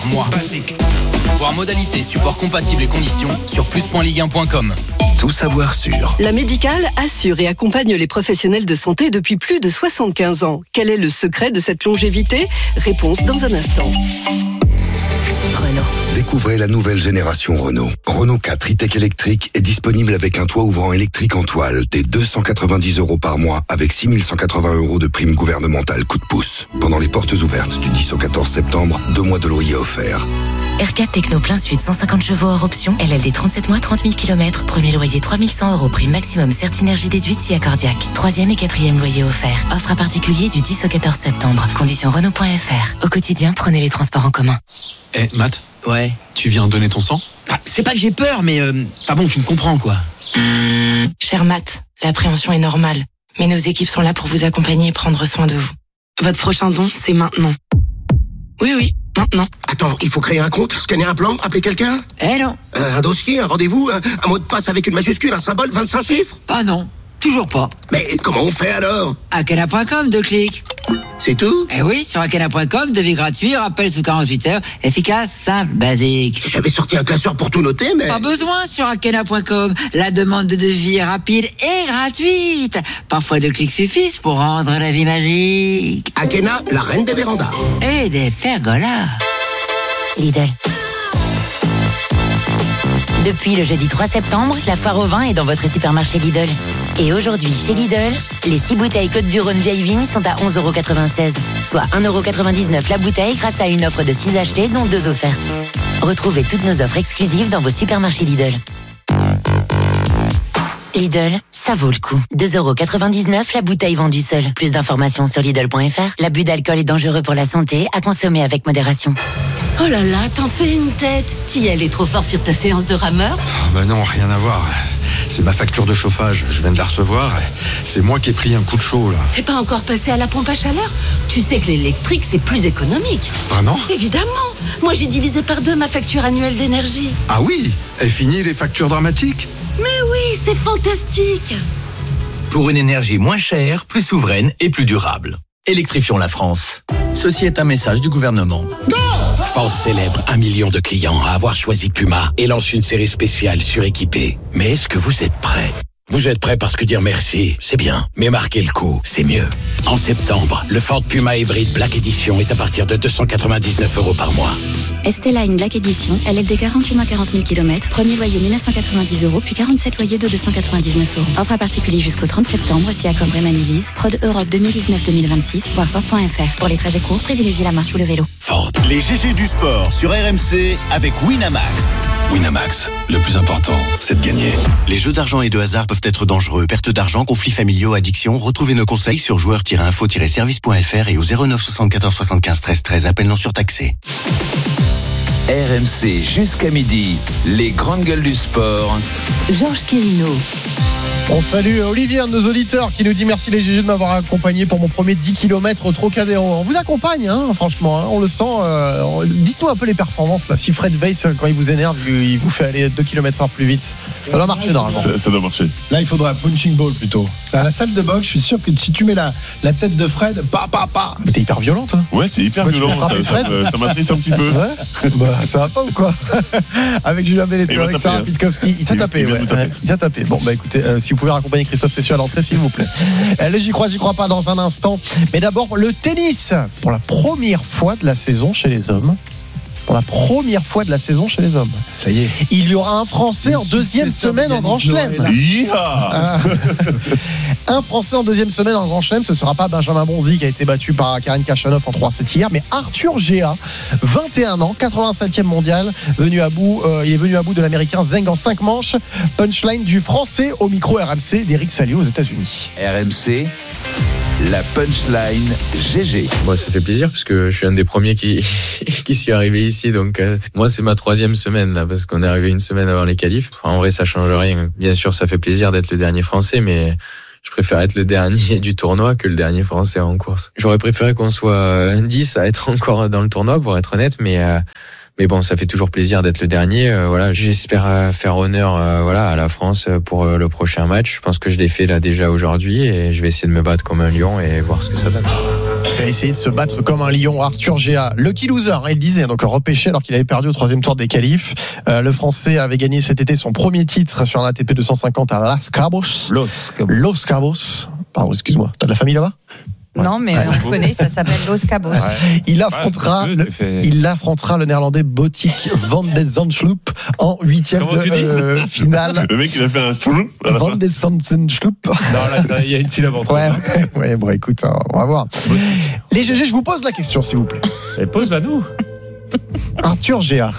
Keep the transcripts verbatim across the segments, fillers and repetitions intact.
Moi, basique. Voir modalité, support compatible et conditions sur plus point ligue un point com. Tout savoir sur. La Médicale assure et accompagne les professionnels de santé depuis plus de soixante-quinze ans. Quel est le secret de cette longévité ? Réponse dans un instant. Renault. Découvrez la nouvelle génération Renault. Renault quatre e-tech électrique est disponible avec un toit ouvrant électrique en toile dès deux cent quatre-vingt-dix euros par mois avec six mille cent quatre-vingts euros de prime gouvernementale coup de pouce. Pendant les portes ouvertes du dix au quatorze septembre, deux mois de loyer offerts. R quatre Techno plein sud, cent cinquante chevaux hors option. L L D trente-sept mois, trente mille kilomètres. Premier loyer trois mille cent euros. Prime maximum Certinergie déduite si accordiaque. Troisième et quatrième loyer offert. Offre à particulier du dix au quatorze septembre. Conditions Renault point F R. Au quotidien, prenez les transports en commun. Eh, Matt ? Ouais. Tu viens donner ton sang ? Ah, c'est pas que j'ai peur, mais... Euh, enfin bon, tu me comprends, quoi. Cher Matt, l'appréhension est normale. Mais nos équipes sont là pour vous accompagner et prendre soin de vous. Votre prochain don, c'est maintenant. Oui, oui, maintenant. Attends, il faut créer un compte, scanner un plan, appeler quelqu'un ? Eh non. Euh, un dossier, un rendez-vous, un, un mot de passe avec une majuscule, un symbole, vingt-cinq chiffres ? Ah non, toujours pas. Mais comment on fait alors ? Akena point com, deux clics. C'est tout ? Eh oui, sur Akena point com, devis gratuit, rappel sous quarante-huit heures, efficace, simple, basique. J'avais sorti un classeur pour tout noter, mais... Pas besoin sur Akena point com. La demande de devis est rapide et gratuite. Parfois deux clics suffisent pour rendre la vie magique. Akena, la reine des vérandas. Et des pergolas. Lidl. Depuis le jeudi trois septembre, la foire au vin est dans votre supermarché Lidl. Et aujourd'hui, chez Lidl, les six bouteilles Côte-du-Rhône vieille vigne sont à onze euros quatre-vingt-seize, soit un euro quatre-vingt-dix-neuf la bouteille grâce à une offre de six achetés, dont deux offertes. Retrouvez toutes nos offres exclusives dans vos supermarchés Lidl. Lidl, ça vaut le coup. deux euros quatre-vingt-dix-neuf la bouteille vendue seule. Plus d'informations sur Lidl point F R. L'abus d'alcool est dangereux pour la santé, à consommer avec modération. Oh là là, t'en fais une tête. T'y allais trop fort sur ta séance de rameur ? Oh bah non, rien à voir. C'est ma facture de chauffage, je viens de la recevoir. C'est moi qui ai pris un coup de chaud là. T'es pas encore passé à la pompe à chaleur ? Tu sais que l'électrique c'est plus économique. Vraiment ? Évidemment. Moi j'ai divisé par deux ma facture annuelle d'énergie. Ah oui ? Et fini les factures dramatiques ? Mais oui, c'est fantastique. Pour une énergie moins chère, plus souveraine et plus durable. Électrifions la France. Ceci est un message du gouvernement. Go ! Ford célèbre un million de clients à avoir choisi Puma et lance une série spéciale suréquipée. Mais est-ce que vous êtes prêts ? Vous êtes prêts parce que dire merci, c'est bien. Mais marquer le coup, c'est mieux. En septembre, le Ford Puma Hybrid Black Edition est à partir de deux cent quatre-vingt-dix-neuf euros par mois. Esteline Black Edition, L L D quarante-huit mois quarante mille kilomètres, premier loyer mille neuf cent quatre-vingt-dix euros, puis quarante-sept loyers de deux cent quatre-vingt-dix-neuf euros. Offre à particulier jusqu'au trente septembre, si accord Bremen Lease, Prod Europe deux mille dix-neuf deux mille vingt-six, voir Ford point F R. Pour les trajets courts, privilégiez la marche ou le vélo. Ford. Les G G du sport sur R M C avec Winamax. Winamax, le plus important, c'est de gagner. Les jeux d'argent et de hasard peuvent être dangereux. Perte d'argent, conflits familiaux, addiction. Retrouvez nos conseils sur joueurs tiret info tiret service point F R et au zéro neuf soixante-quatorze soixante-quinze treize treize. Appel non surtaxé. R M C jusqu'à midi, les grandes gueules du sport. Georges Quirino. On salue Olivier, un de nos auditeurs, qui nous dit merci les G G de m'avoir accompagné pour mon premier dix kilomètres au Trocadéro. On vous accompagne, hein, franchement, hein, on le sent. Euh, dites-nous un peu les performances là. Si Fred Weiss, quand il vous énerve, il vous fait aller deux kilomètres heure plus vite. Ça doit marcher normalement. Ça, ça doit marcher. Là, il faudra un punching ball plutôt. À la salle de boxe, je suis sûr que si tu mets la, la tête de Fred, pa pa pa. Mais t'es hyper violente. Hein. Ouais, t'es hyper violent. Ça, ça, ça, ça m'attriste un petit peu. Ouais. Bah, ça va pas ou quoi? Avec Julien Belletto, avec Sarah Pitkowski. Il t'a tapé, ouais. Il t'a tapé. Bon, bah écoutez, euh, si vous pouvez raccompagner Christophe Cessieux à l'entrée, s'il vous plaît. Allez, j'y crois, j'y crois pas dans un instant. Mais d'abord, le tennis. Pour la première fois de la saison chez les hommes. Pour la première fois de la saison chez les hommes. Ça y est. Il y aura un Français en deuxième semaine en Grand Chelem. Yeah. Un Français en deuxième semaine en Grand Chelem. Ce ne sera pas Benjamin Bonzi qui a été battu par Karen Khachanov en trois sept hier, mais Arthur Géa, vingt et un ans, quatre-vingt-septième mondial, venu à bout, euh, il est venu à bout de l'Américain Zeng en cinq manches. Punchline du Français au micro R M C d'Éric Salio aux États-Unis. R M C, la punchline G G. Moi, ça fait plaisir parce que je suis un des premiers qui qui suis arrivé ici. Donc euh, moi, c'est ma troisième semaine là parce qu'on est arrivé une semaine avant les qualifs. Enfin, en vrai, ça change rien. Bien sûr, ça fait plaisir d'être le dernier Français, mais je préfère être le dernier du tournoi que le dernier Français en course. J'aurais préféré qu'on soit dix à être encore dans le tournoi, pour être honnête, mais euh, mais bon, ça fait toujours plaisir d'être le dernier. Euh, voilà, j'espère euh, faire honneur euh, voilà à la France pour euh, le prochain match. Je pense que je l'ai fait là déjà aujourd'hui et je vais essayer de me battre comme un lion et voir ce que ça donne. Il a essayé de se battre comme un lion. Arthur Géa, lucky loser, hein, il disait, donc repêché alors qu'il avait perdu au troisième tour des qualifs. Euh, le Français avait gagné cet été son premier titre sur un A T P deux cent cinquante à Las Cabos. Los Cabos. Los Cabos. Pardon, excuse-moi. T'as de la famille là-bas? Ouais. Non, mais ouais. On connaît, ça s'appelle Los Cabos. Ouais. Il affrontera, ouais, le, fait... il affrontera le néerlandais Botik van den Zandschloep en huitième de euh, finale. Le mec, il a fait un schloep. Van den Zandschloep. Non, là, il y a une syllabe entre ouais, ouais, ouais, bon, écoute, hein, on va voir. Les G G, je vous pose la question, s'il vous plaît. Et pose-la nous. Arthur Géa.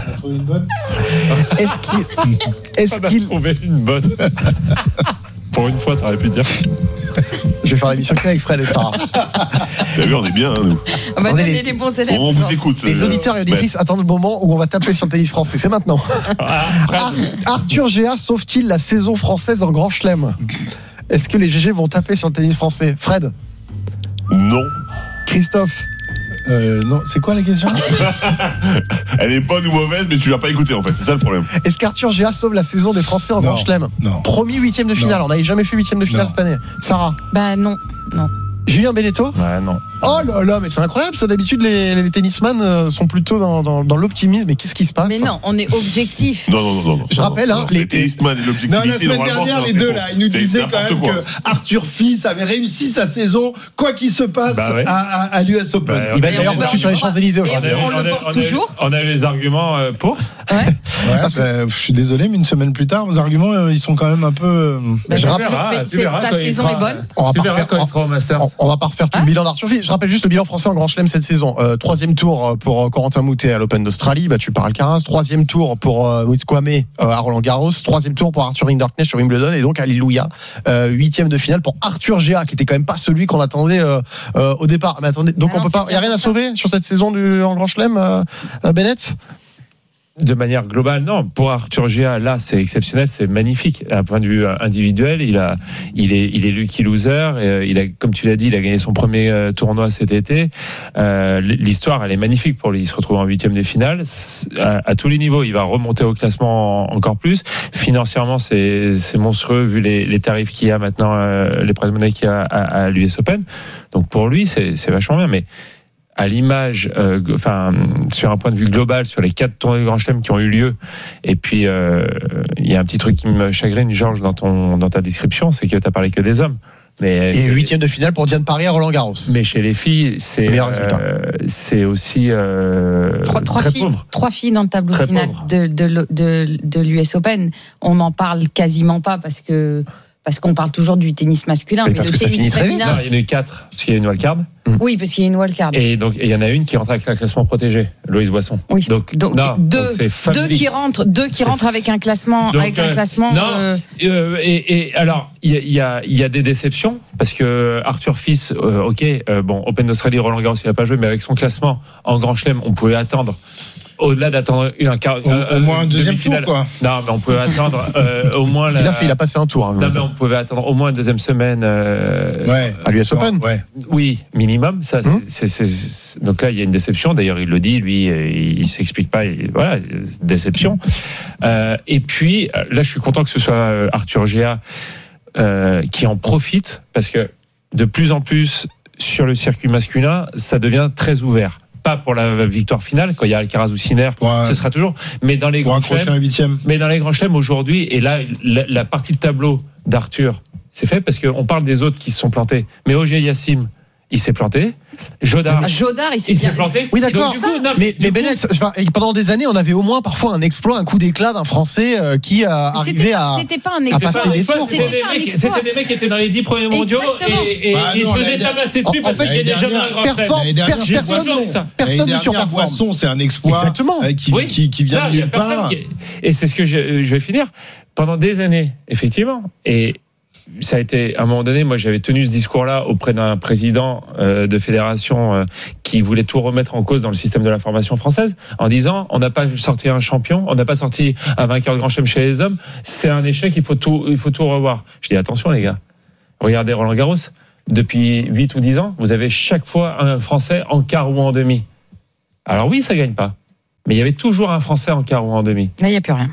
Est-ce qu'il. Est-ce qu'il. On a trouvé une bonne. Pour une fois, t'aurais pu dire. Je vais faire l'émission avec Fred et Sarah. T'as vu, on est bien, hein, nous. On va donner les bons élèves. On vous écoute. Les auditeurs et auditrices attendent le moment où on va taper sur le tennis français. C'est maintenant. Ah, Ar- Arthur Géa sauve-t-il la saison française en Grand Chelem? Est-ce que les G G vont taper sur le tennis français? Fred? Non. Christophe? Euh, non, c'est quoi la question? Elle est bonne ou mauvaise, mais tu l'as pas écoutée en fait, c'est ça le problème. Est-ce qu'Arthur Géa sauve la saison des Français en Grand Chelem? Non. Premier huitième de finale, non. On n'avait jamais fait huitième de finale non. cette année. Sarah? Bah non, non. Julien Benetto? Ouais, non. Oh là là, mais c'est incroyable ça. D'habitude, les, les tennisman sont plutôt dans, dans, dans l'optimisme. Mais qu'est-ce qui se passe? Mais non, on est objectif. Non, non, non, non. Je rappelle, hein, les, les tennisman et l'objectivité. Non, la semaine dernière, les deux, là, ils nous disaient quand même quoi. que Arthur Fils avait réussi sa saison, quoi qu'il se passe, bah ouais. à, à, à l'U S Open. Bah, il va d'ailleurs reçu sur les Champs-Élysées. On, on, on le pense toujours. On a eu les arguments pour. Ouais. ouais parce que je suis désolé, mais une semaine plus tard, vos arguments, ils sont quand même un peu. Bah, je rappelle, sa saison est bonne. On va pas refaire tout le bilan d'Arthur Fils. Je rappelle juste le bilan français en Grand Chelem cette saison. Euh, troisième tour pour Corentin Moutet à l'Open d'Australie, battu par Alcaraz. Troisième tour pour euh, Moïse Kouame euh, à Roland Garros. Troisième tour pour Arthur Hinderknecht sur Wimbledon. Et donc, alléluia, euh, huitième de finale pour Arthur Géa, qui était quand même pas celui qu'on attendait euh, euh, au départ. Mais attendez, donc ah on non, peut pas. Il y a rien à sauver sur cette saison du en Grand Chelem, euh, Bennett? De manière globale, non. Pour Arthur Géa, là, c'est exceptionnel, c'est magnifique. À point de vue individuel, il a, il est, il est lucky loser. Et il a, comme tu l'as dit, il a gagné son premier euh, tournoi cet été. Euh, l'histoire, elle est magnifique pour lui. Il se retrouve en huitième de finale à, à tous les niveaux. Il va remonter au classement encore plus. Financièrement, c'est, c'est monstrueux vu les, les tarifs qu'il y a maintenant, euh, les prize money qu'il y a à, à l'U S Open. Donc pour lui, c'est, c'est vachement bien. Mais à l'image, euh, enfin, sur un point de vue global, sur les quatre tournois du Grand Chelem qui ont eu lieu, et puis il euh, y a un petit truc qui me chagrine, Georges, dans ton, dans ta description, c'est que t'as parlé que des hommes. Mais et huitième de finale pour Diane Paris à Roland Garros. Mais chez les filles, c'est euh, c'est aussi euh, trois, trois très filles, pauvre. Trois filles dans le tableau très final de, de, de, de l'U S Open. On n'en parle quasiment pas parce que parce qu'on parle toujours du tennis masculin. Mais, mais parce le que ça finit très vite. Non, il y en a eu quatre, parce qu'il y a une wildcard. Oui, parce qu'il y a une wildcard. Et donc, il y en a une qui rentre avec un classement protégé, Loïse Boisson. Oui. Donc, donc, non, deux, donc c'est deux qui rentrent, deux qui rentrent avec un classement, donc, avec un classement. Non. Euh... Euh, et, et alors, il y, y a, il y a des déceptions parce que Arthur Fils, euh, ok, euh, bon, Open d'Australie, Roland Garros, il n'a pas joué, mais avec son classement en Grand Chelem, on pouvait attendre. Au-delà d'attendre un quart, au, euh, au moins un deuxième tour, quoi. Non, mais on pouvait attendre euh, au moins. La... Il a fait, il a passé un tour. Hein, non, mais on pouvait attendre au moins une deuxième semaine. Euh... Ouais. À l'U S Open. Ouais. Oui, minimum. Ça, hum. c'est, c'est, c'est... Donc là, il y a une déception. D'ailleurs, il le dit, lui, il, il s'explique pas. Il... Voilà, déception. Euh, et puis, là, je suis content que ce soit Arthur Géa euh, qui en profite parce que de plus en plus sur le circuit masculin, ça devient très ouvert. Pas pour la victoire finale, quand il y a Alcaraz ou Sinner, ouais. Ce sera toujours. Mais dans les pour grands chelems, mais dans les grands chelems aujourd'hui, et là, la, la partie de tableau d'Arthur, c'est fait parce qu'on parle des autres qui se sont plantés. Mais Auger Yassim, il s'est planté. Jodard, ah, Jodard il s'est, il bien... s'est planté. Oui, d'accord. Donc, coup, non, mais mais Bennett, enfin, pendant des années, on avait au moins parfois un exploit, un coup d'éclat d'un Français euh, qui a arrivé à, c'était pas un exploit. à passer des tours. C'était, c'était, des mecs, c'était des mecs qui étaient dans les dix premiers mondiaux. Exactement. et, et bah, ils non, se faisaient tabasser dessus parce qu'il y a déjà un grand performe, personne, personne ne surperforme. Boisson, c'est un exploit. Exactement. Euh, qui, oui. qui, qui vient de nulle part. Qui... Et c'est ce que je, je vais finir. Pendant des années, effectivement. Et ça a été, à un moment donné, moi j'avais tenu ce discours-là auprès d'un président euh, de fédération euh, qui voulait tout remettre en cause dans le système de la formation française, en disant on n'a pas sorti un champion, on n'a pas sorti un vainqueur de Grand Chelem chez les hommes, c'est un échec, il faut tout, il faut tout revoir. Je dis attention les gars, regardez Roland Garros, depuis huit ou dix ans, vous avez chaque fois un Français en quart ou en demi. Alors oui, ça gagne pas, mais il y avait toujours un Français en quart ou en demi. Là, il n'y a plus rien.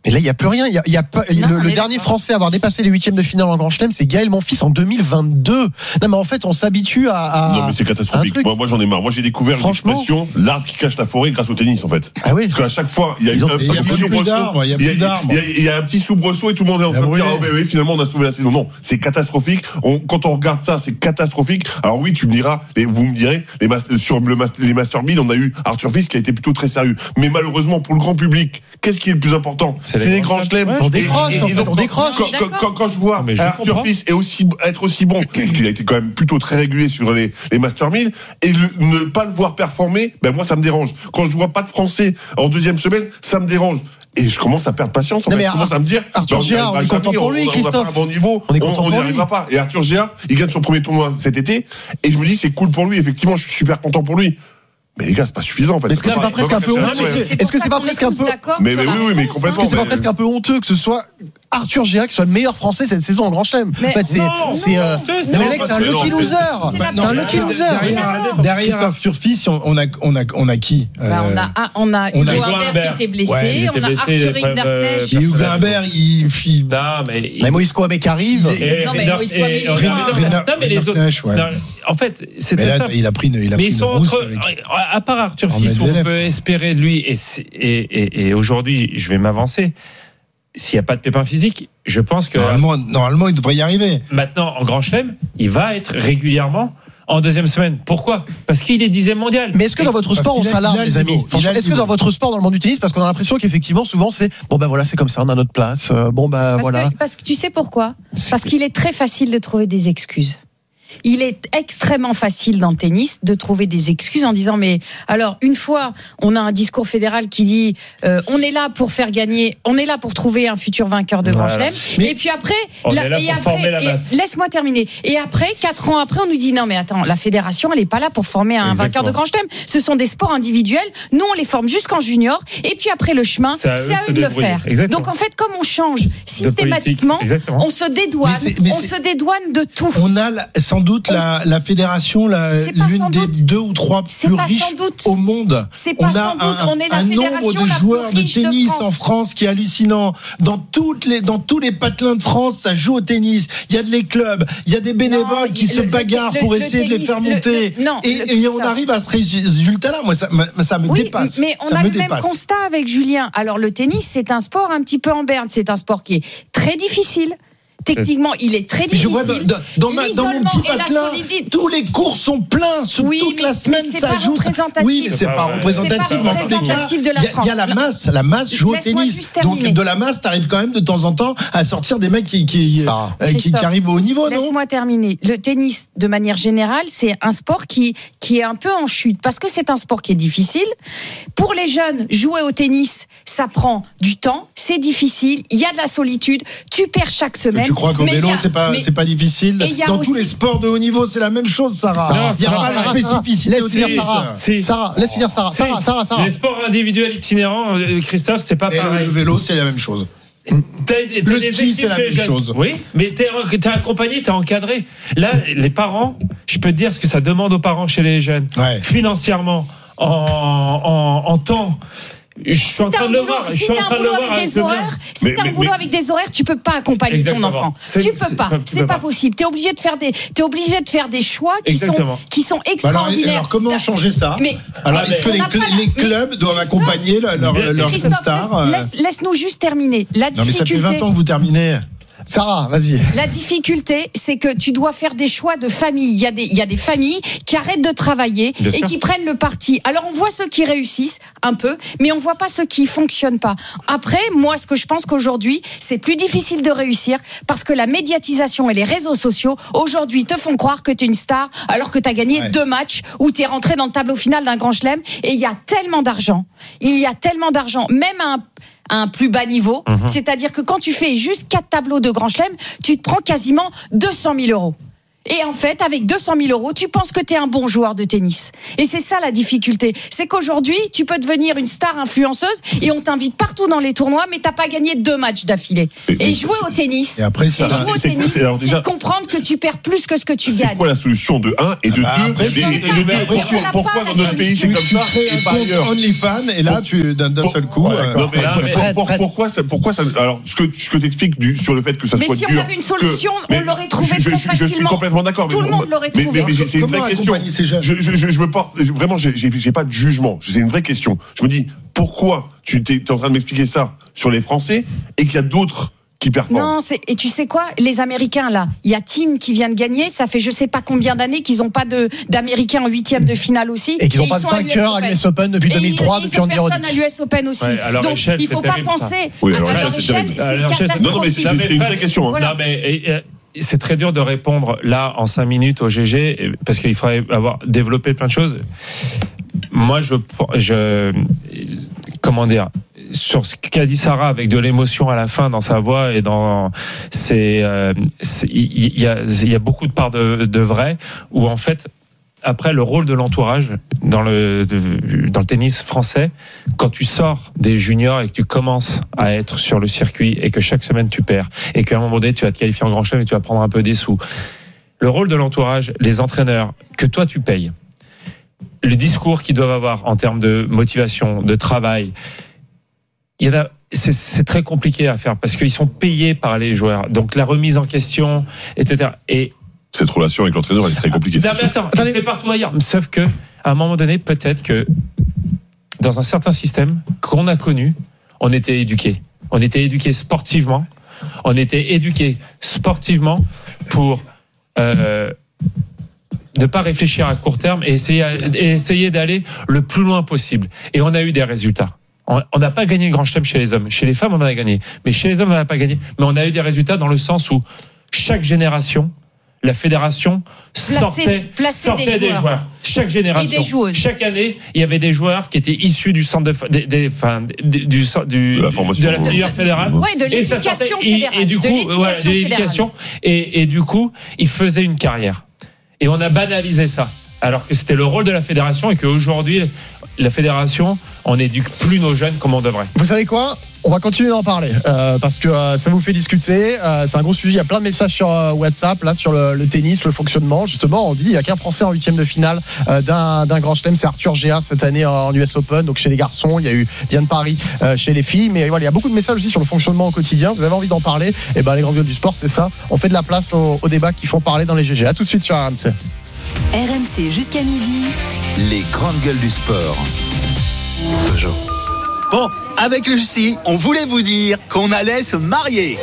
Mais là, il n'y a plus rien. Il y a, il y a pas, non, le, le dernier d'accord. Français à avoir dépassé les huitièmes de finale en Grand Chelem, c'est Gaël Monfils en deux mille vingt-deux. Non, mais en fait, on s'habitue à. à non, mais c'est catastrophique. Moi, moi, j'en ai marre. Moi, j'ai découvert l'expression l'arbre qui cache la forêt grâce au tennis, en fait. Ah oui. Parce qu'à chaque fois, il y a, un, il y a petit soubresaut. Il y a, il y a, il y a, il y a un petit soubresaut et tout le monde est en train de dire ah, oui, finalement, on a sauvé la saison. Non, c'est catastrophique. On, quand on regarde ça, c'est catastrophique. Alors oui, tu me diras, et vous me direz, les master, sur le master, les Master mille, on a eu Arthur Fils qui a été plutôt très sérieux. Mais malheureusement, pour le grand public, qu'est-ce qui est le plus important? C'est, c'est les, les grands chelems. On décroche, et, et, et donc, on décroche. Quand, quand, quand, quand je vois non, Arthur Fils est aussi, être aussi bon, parce qu'il a été quand même plutôt très régulier sur les, les Master mille, et le, ne pas le voir performer, ben moi ça me dérange. Quand je vois pas de Français en deuxième semaine, ça me dérange. Et je commence à perdre patience. En fait. Je commence à me dire, Arthur ben, Géard, on est content pour lui, Christophe. On n'a pas un bon niveau, on n'y arrivera pas. Et Arthur Géard, il gagne son premier tournoi cet été, et je me dis c'est cool pour lui. Effectivement, je suis super content pour lui. Mais les gars, c'est pas suffisant en fait. Est-ce que c'est pas presque un peu honteux? Est-ce que c'est pas presque un peu Mais oui, oui, mais complètement. Est-ce que c'est pas presque un peu honteux que ce soit Arthur Géard qui soit le meilleur Français cette saison en Grand Chelem? En fait, c'est c'est un lucky loser. C'est un lucky loser. Derrière Arthur Fils, on a on a on a qui? On a on a Hugo Humbert qui était blessé, on a Arthur Hinderknecht. Hugo Humbert, il non mais Moïse Kouamé qui arrive. Non mais Moïse Kouamé. Non mais les autres. En fait, c'était ça. Il a pris une il a pris une rousse. À part Arthur Fils, on peut espérer de lui, et, et, et, et aujourd'hui, je vais m'avancer. S'il n'y a pas de pépin physique, je pense que. Normalement, normalement, il devrait y arriver. Maintenant, en Grand Chelem, il va être régulièrement en deuxième semaine. Pourquoi? Parce qu'il est dixième mondial. Mais est-ce que dans votre sport, on s'alarme, les amis? Est-ce que dans votre sport, dans le monde du tennis, parce qu'on a l'impression qu'effectivement, souvent, c'est bon, ben voilà, c'est comme ça, on a notre place. Bon, ben parce voilà. Que, parce que tu sais pourquoi? Parce qu'il est très facile de trouver des excuses. Il est extrêmement facile dans le tennis de trouver des excuses en disant mais alors une fois on a un discours fédéral qui dit euh, on est là pour faire gagner, on est là pour trouver un futur vainqueur de Grand Chelem voilà. Et puis après, la, et après et, laisse-moi terminer et après quatre ans après on nous dit non mais attends la fédération elle est pas là pour former un Exactement. vainqueur de Grand Chelem, ce sont des sports individuels, nous on les forme jusqu'en junior et puis après le chemin c'est à eux, c'est à eux de, de le faire. Exactement. Donc en fait comme on change systématiquement on se dédouane mais c'est, mais on c'est... se dédouane de tout. On a la, sans doute la, la fédération la, l'une des doute. deux ou trois c'est plus riches au monde. C'est pas on a sans doute. un, on est la un nombre de joueurs de tennis de France. en France qui est hallucinant. Dans toutes les dans tous les patelins de France, ça joue au tennis. Il y a des clubs, il y a des bénévoles non, qui le, se bagarrent le, pour le, essayer le tennis, de les faire monter. Le, non, et, et on ça. arrive à ce résultat-là. Moi, ça, ça me oui, dépasse. Mais on ça a me le dépasse. même constat avec Julien. Alors le tennis, c'est un sport un petit peu en berne. C'est un sport qui est très difficile. Techniquement, il est très difficile. Vois, dans, dans, ma, dans mon petit patelin, tous les cours sont pleins. Sur oui, toute mais, la semaine, mais ça joue. Oui, mais c'est pas représentatif. C'est pas représentatif de la France. Il y a la masse. La masse joue au tennis. Donc de la masse, t'arrives quand même de temps en temps à sortir des mecs qui qui, euh, qui, qui arrivent au haut niveau. Non ? Laisse-moi terminer. Le tennis, de manière générale, c'est un sport qui qui est un peu en chute parce que c'est un sport qui est difficile. Pour les jeunes, jouer au tennis, ça prend du temps, c'est difficile. Il y a de la solitude. Tu perds chaque semaine. Tu crois qu'au vélo, a, c'est pas, mais, c'est pas difficile. Dans aussi... tous les sports de haut niveau, c'est la même chose, Sarah. Il n'y a pas la spécificité. Laisse finir Sarah. Sarah, laisse finir Sarah. Sarah, Sarah, Sarah. Les sports individuels itinérants, Christophe, c'est pas et pareil. Le vélo, c'est la même chose. T'as, t'as le ski, c'est la même jeunes. chose. Oui, mais t'es, t'es accompagné, t'es encadré. Là, les parents, je peux te dire ce que ça demande aux parents chez les jeunes. Ouais. Financièrement, en, en, en temps. Je suis si en train de le voir. Si t'as un boulot avec des horaires, si t'as un boulot avec des horaires, tu peux pas accompagner Exactement. ton enfant. C'est, tu peux c'est, pas. C'est, c'est pas, pas possible. T'es obligé de faire des, t'es obligé de faire des choix qui Exactement. sont, qui sont extraordinaires. Alors, alors comment changer ça? Mais, alors, est-ce que les, les clubs mais, doivent accompagner leur, leur, leur star? Laisse, laisse-nous juste terminer. La difficulté. Non, mais ça fait vingt ans que vous terminez. Sarah, vas-y. La difficulté, c'est que tu dois faire des choix de famille. Il y a des, il y a des familles qui arrêtent de travailler Bien et sûr. qui prennent le parti. Alors, on voit ceux qui réussissent un peu, mais on voit pas ceux qui fonctionnent pas. Après, moi, ce que je pense qu'aujourd'hui, c'est plus difficile de réussir parce que la médiatisation et les réseaux sociaux, aujourd'hui, te font croire que tu es une star alors que tu as gagné ouais. deux matchs où tu es rentré dans le tableau final d'un Grand Chelem et il y a tellement d'argent. Il y a tellement d'argent. Même à un à un plus bas niveau, mmh. c'est-à-dire que quand tu fais juste quatre tableaux de Grand Chelem, tu te prends quasiment deux cent mille euros. Et en fait, avec deux cent mille euros, tu penses que tu es un bon joueur de tennis. Et c'est ça la difficulté. C'est qu'aujourd'hui, tu peux devenir une star influenceuse et on t'invite partout dans les tournois, mais t'as pas gagné deux matchs d'affilée. Et, et jouer au tennis, et après, ça, et jouer au c'est, tennis, c'est, alors déjà, c'est comprendre que tu perds plus que ce que tu c'est gagnes. C'est quoi la solution de un et de ah bah, deux après, et, et, et de deux, pourquoi, pourquoi dans notre pays c'est comme tu ça crées et un pas compte ailleurs OnlyFans et là, tu d'un, d'un seul coup. Ouais, euh, non, mais, non, mais, pour, pour, pourquoi ça, pourquoi ça Alors, ce que ce que t'expliques du, sur le fait que ça mais soit si dur. on avait une solution, que, on l'aurait trouvé je, très je, facilement. je suis complètement d'accord. Tout mais, le monde l'aurait mais, trouvé. mais, mais, mais c'est une vraie question. Je, je, je, je me porte vraiment, j'ai, j'ai, j'ai pas de jugement. C'est une vraie question. Je me dis pourquoi tu t'es, t'es en train de m'expliquer ça sur les Français et qu'il y a d'autres qui performent. Non, c'est, et tu sais quoi, les Américains là, il y a Tim qui vient de gagner, ça fait je sais pas combien d'années qu'ils ont pas de d'Américains en huitième de finale aussi. Et qu'ils n'ont pas de vainqueur à l'U S Open depuis deux mille trois, et depuis Andy Roddick. Personne à l'U S Open aussi. Ouais, alors donc Rachel, il faut c'est pas terrible, penser. Oui, à alors leur Rachel, échelle, c'est c'est Alors, Rachel, catastrophique. Non, non, mais c'est, c'est, c'était une vraie question. Hein. Voilà. Non, mais et, et, c'est très dur de répondre là en cinq minutes au G G parce qu'il faudrait avoir développé plein de choses. Moi, je, je, comment dire, sur ce qu'a dit Sarah avec de l'émotion à la fin dans sa voix et dans, c'est, euh, c'est, il y a, il y a beaucoup de parts de, de vrai où en fait. Après, le rôle de l'entourage dans le, dans le tennis français, quand tu sors des juniors et que tu commences à être sur le circuit et que chaque semaine tu perds et qu'à un moment donné tu vas te qualifier en grand chelem et tu vas prendre un peu des sous. Le rôle de l'entourage, les entraîneurs que toi tu payes, le discours qu'ils doivent avoir en termes de motivation, de travail, il y en a, c'est, c'est très compliqué à faire parce qu'ils sont payés par les joueurs. Donc la remise en question, et cetera. Et cette relation avec l'entraîneur elle est très compliquée. Non, mais attends, c'est, c'est partout ailleurs. Sauf que, à un moment donné, peut-être que dans un certain système qu'on a connu, on était éduqués. On était éduqués sportivement. On était éduqués sportivement pour euh, ne pas réfléchir à court terme et essayer, et essayer d'aller le plus loin possible. Et on a eu des résultats. On n'a pas gagné le grand chelem chez les hommes. Chez les femmes, on en a gagné. Mais chez les hommes, on n'a pas gagné. Mais on a eu des résultats dans le sens où chaque génération, la fédération sortait, placer, placer sortait des, des, joueurs. joueurs. Chaque génération. Et des joueuses. Chaque année, il y avait des joueurs qui étaient issus du centre de, des, des, enfin, du, du, du, de la formation, de la filière fédérale. Oui, de l'éducation fédérale. Et, et du coup, de l'éducation, voilà, de l'éducation et, et du coup, ils faisaient une carrière. Et on a banalisé ça. Alors que c'était le rôle de la fédération et qu'aujourd'hui, la fédération, on n'éduque plus nos jeunes comme on devrait. Vous savez quoi ? On va continuer d'en parler euh, parce que euh, ça vous fait discuter. Euh, c'est un gros sujet. Il y a plein de messages sur euh, WhatsApp là sur le, le tennis, le fonctionnement. Justement, on dit il y a qu'un Français en huitième de finale euh, d'un, d'un grand chelem, c'est Arthur Géa cette année en U S Open. Donc chez les garçons, il y a eu Diane Paris euh, chez les filles. Mais voilà, il y a beaucoup de messages aussi sur le fonctionnement au quotidien. Vous avez envie d'en parler ? Et ben les grandes gueules du sport, c'est ça. On fait de la place aux, aux débats qui font parler dans les G G. À tout de suite sur R M C. R M C jusqu'à midi. Les grandes gueules du sport. Peugeot. Bon, avec Lucie, on voulait vous dire qu'on allait se marier.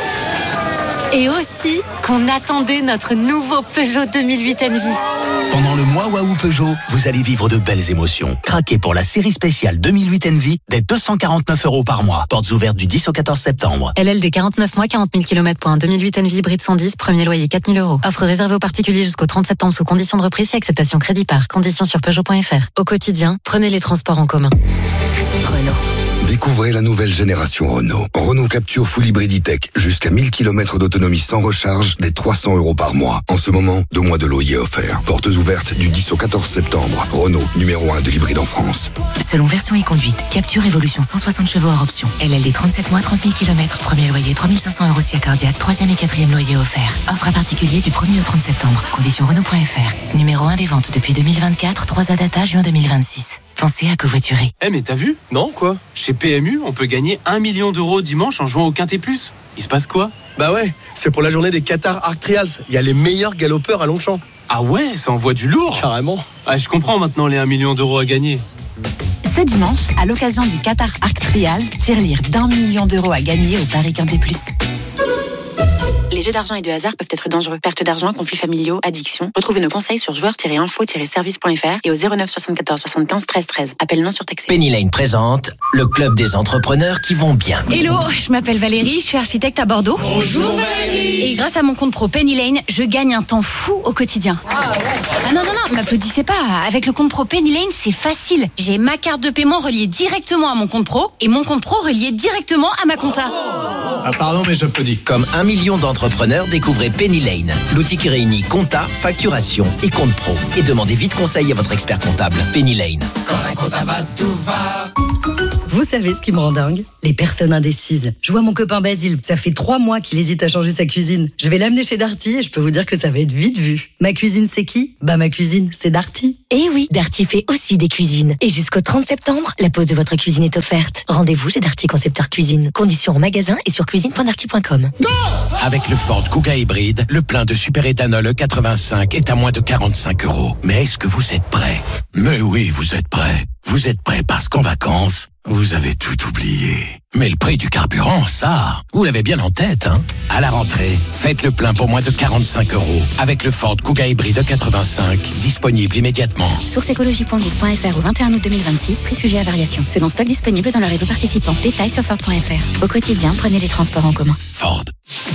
Et aussi qu'on attendait notre nouveau Peugeot deux mille huit Envy. Pendant le mois Waouh Peugeot, vous allez vivre de belles émotions. Craquez pour la série spéciale deux mille huit Envy dès deux cent quarante-neuf euros par mois. Portes ouvertes du dix au quatorze septembre. L L D quarante-neuf mois, quarante mille kilomètres pour un deux mille huit Envy hybride cent dix, premier loyer quatre mille euros. Offre réservée aux particuliers jusqu'au trente septembre sous conditions de reprise et acceptation crédit par. Conditions sur Peugeot point F R. Au quotidien, prenez les transports en commun. Renault. Découvrez la nouvelle génération Renault. Renault Capture Full Hybrid E-Tech. Jusqu'à mille kilomètres d'autonomie sans recharge, dès trois cents euros par mois. En ce moment, deux mois de loyer offert. Portes ouvertes du dix au quatorze septembre. Renault, numéro un de l'hybride en France. Selon version et conduite, Capture Evolution cent soixante chevaux hors option. L L D trente-sept mois, trente mille kilomètres. Premier loyer trois mille cinq cents euros si accordiaque. Troisième et quatrième loyer offert. Offre à particulier du premier au trente septembre. Conditions Renault point F R. Numéro un des ventes depuis deux mille vingt-quatre. trois A data juin deux mille vingt-six. Pensez à covoiturer. Eh mais t'as vu ? Non, quoi ? Chez P M U, on peut gagner un million d'euros dimanche en jouant au Quintet Plus. Il se passe quoi ? Bah ouais, c'est pour la journée des Qatar Arc Trials. Il y a les meilleurs galopeurs à Longchamp. Ah ouais, ça envoie du lourd. Carrément. Ah, je comprends maintenant les un million d'euros à gagner. Ce dimanche, à l'occasion du Qatar Arc Trials, tirelire d'un million d'euros à gagner au Paris Quintet Plus. Les jeux d'argent et de hasard peuvent être dangereux. Perte d'argent, conflits familiaux, addiction. Retrouvez nos conseils sur joueurs tiret info tiret service point F R et au zéro neuf soixante-quatorze soixante-quinze treize treize. Appel non surtaxé. Penny Lane présente le club des entrepreneurs qui vont bien. Hello, je m'appelle Valérie, je suis architecte à Bordeaux. Bonjour Valérie. Et grâce à mon compte pro Penny Lane, je gagne un temps fou au quotidien. Ah, ouais. ah non, non, non, M'applaudissez pas. Avec le compte pro Penny Lane, c'est facile. J'ai ma carte de paiement reliée directement à mon compte pro et mon compte pro relié directement à ma compta. Ah pardon, mais j'applaudis. Comme un million d'entrepreneurs, découvrez Penny Lane, l'outil qui réunit compta, facturation et compte pro. Et demandez vite conseil à votre expert comptable. Penny Lane. Quand la compta va, tout va. Vous savez ce qui me rend dingue ? Les personnes indécises. Je vois mon copain Basile, ça fait trois mois qu'il hésite à changer sa cuisine. Je vais l'amener chez Darty et je peux vous dire que ça va être vite vu. Ma cuisine, c'est qui ? Bah ma cuisine, c'est Darty. Eh oui, Darty fait aussi des cuisines. Et jusqu'au trente septembre, la pose de votre cuisine est offerte. Rendez-vous chez Darty Concepteur Cuisine. Conditions en magasin et sur cuisine point darty point com. Avec le Ford Kuga hybride, le plein de superéthanol E quatre-vingt-cinq est à moins de quarante-cinq euros. Mais est-ce que vous êtes prêts ? Mais oui, vous êtes prêts. Vous êtes prêts parce qu'en vacances, vous avez tout oublié. Mais le prix du carburant, ça, vous l'avez bien en tête, hein ? À la rentrée, faites le plein pour moins de quarante-cinq euros avec le Ford Kuga hybride E quatre-vingt-cinq, disponible immédiatement. Source écologie point gouv point f r au vingt et un août deux mille vingt-six, prix sujet à variation. Selon stock disponible dans le réseau participant. Détails sur Ford point f r. Au quotidien, prenez les transports en commun. Ford.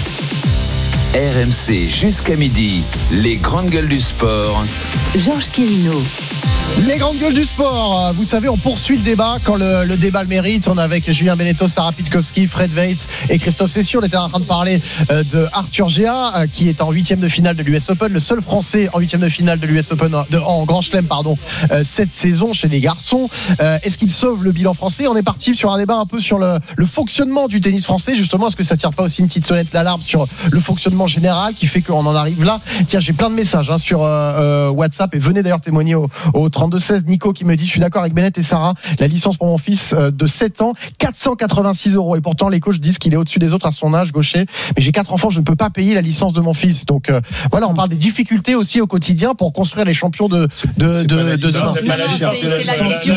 R M C jusqu'à midi, les grandes gueules du sport. Georges Quirino. Les grandes gueules du sport. Vous savez, on poursuit le débat quand le, le débat le mérite. On est avec Julien Beneteau, Sarah Pitkowski, Fred Weiss et Christophe Cessieux. On était en train de parler euh, de Arthur Géa, euh, qui est en huitième de finale de l'U S Open, le seul Français en huitième de finale de l'U S Open de, en Grand Chelem, pardon, euh, cette saison chez les garçons. Euh, est-ce qu'il sauve le bilan français ? On est parti sur un débat un peu sur le, le fonctionnement du tennis français. Justement, est-ce que ça tire pas aussi une petite sonnette d'alarme sur le fonctionnement général qui fait qu'on en arrive là ? Tiens, j'ai plein de messages hein, sur euh, WhatsApp et venez d'ailleurs témoigner au, au trente-deux seize. Nico qui me dit, je suis d'accord avec Bennett et Sarah, la licence pour mon fils de sept ans, quatre cent quatre-vingt-six euros. Et pourtant, les coachs disent qu'il est au-dessus des autres à son âge, gaucher. Mais j'ai quatre enfants, je ne peux pas payer la licence de mon fils. Donc euh, voilà, on parle des difficultés aussi au quotidien pour construire les champions de de de de demain. C'est l'adhésion.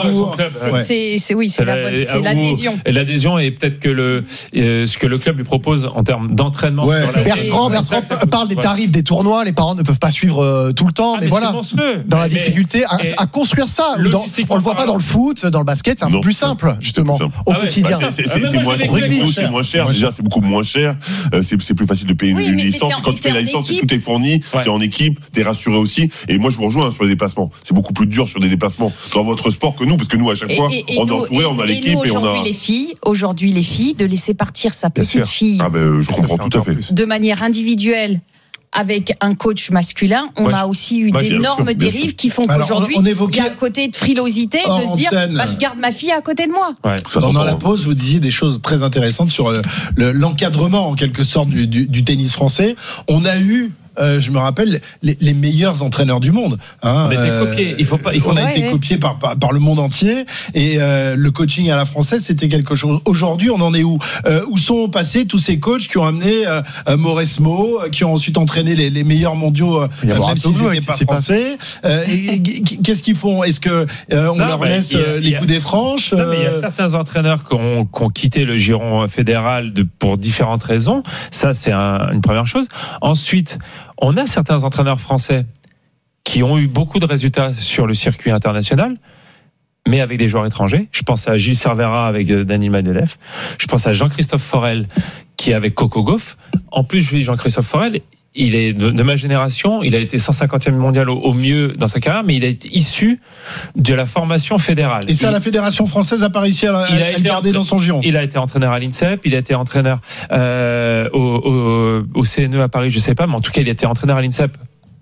C'est oui, c'est l'adhésion. Et l'adhésion est peut-être que le ce que le club lui propose en termes d'entraînement. Ouais, Bertrand, Bertrand parle des tarifs des tournois. Les parents ne peuvent pas suivre tout le temps. Mais voilà, dans la difficulté à à construire ça. Dans, on le voit pas dans le foot, dans le basket, c'est un non, peu plus simple, justement, plus simple. au ah ouais, quotidien. Bah c'est, c'est, c'est, c'est, moins, rugby, c'est moins cher. Déjà, c'est beaucoup moins cher. Euh, c'est, c'est plus facile de payer oui, une licence. Quand tu payes la licence, tout est fourni. Ouais. T'es en équipe, t'es rassuré aussi. Et moi, je vous rejoins hein, sur les déplacements. C'est beaucoup plus dur sur des déplacements dans votre sport que nous, parce que nous, à chaque et, fois, et, et on est entouré, on a l'équipe et, nous, et on a. Aujourd'hui, les filles, aujourd'hui, les filles, de laisser partir sa petite fille. Ah ben, je comprends tout à fait. De manière individuelle. Avec un coach masculin, on ouais, a aussi eu ouais, d'énormes sûr, dérives qui font qu'aujourd'hui, on, on évoquait... il y a un côté de frilosité, de se dire bah, je garde ma fille à côté de moi. Ouais, Pendant la pause, vous disiez des choses très intéressantes sur le, le, l'encadrement, en quelque sorte, du, du, du tennis français. On a eu Euh, je me rappelle les, les meilleurs entraîneurs du monde. Hein, on a été copiés. Il faut pas. Il faut on a ouais, été ouais. copiés par, par par le monde entier. Et euh, le coaching à la française, c'était quelque chose. Aujourd'hui, on en est où euh, Où sont passés tous ces coachs qui ont amené euh, Mauresmo, qui ont ensuite entraîné les, les meilleurs mondiaux, euh, même s'ils n'étaient pas français. Euh, et, et, qu'est-ce qu'ils font Est-ce que euh, on non, leur laisse a, les coups des franches Non, mais il y a certains entraîneurs qui ont, qui ont quitté le giron fédéral de, pour différentes raisons. Ça, c'est un, une première chose. Ensuite, on a certains entraîneurs français qui ont eu beaucoup de résultats sur le circuit international, mais avec des joueurs étrangers. Je pense à Gilles Cervera avec Daniil Medvedev. Je pense à Jean-Christophe Forel qui est avec Coco Gauff. En plus, je dis Jean-Christophe Forel, il est de, de ma génération. Il a été cent cinquantième mondial au, au mieux dans sa carrière, mais il a été issu de la formation fédérale. Et ça, il, la fédération française n'a pas réussi à, à, à le garder entra- dans son giron. Il a été entraîneur à l'INSEP, il a été entraîneur euh, au, au, au C N E à Paris, je sais pas, mais en tout cas, il a été entraîneur à l'INSEP.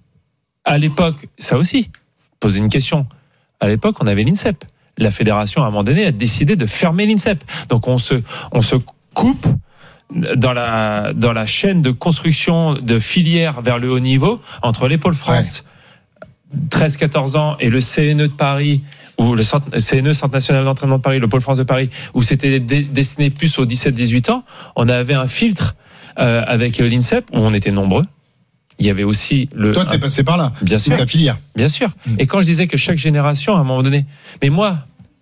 À l'époque, ça aussi, poser une question. À l'époque, on avait l'INSEP. La fédération, à un moment donné, a décidé de fermer l'INSEP. Donc, on se, on se coupe dans la dans la chaîne de construction de filières vers le haut niveau entre les pôles France ouais. treize quatorze ans et le C N E de Paris ou le centre, C N E Centre National d'Entraînement de Paris, le pôle France de Paris, où c'était dé, destiné plus aux dix-sept dix-huit ans. On avait un filtre euh, avec l'INSEP où on était nombreux. Il y avait aussi le. Toi, t'es un, passé par là. Bien sûr. Ta filière. Bien sûr. Mmh. Et quand je disais que chaque génération, à un moment donné, mais moi,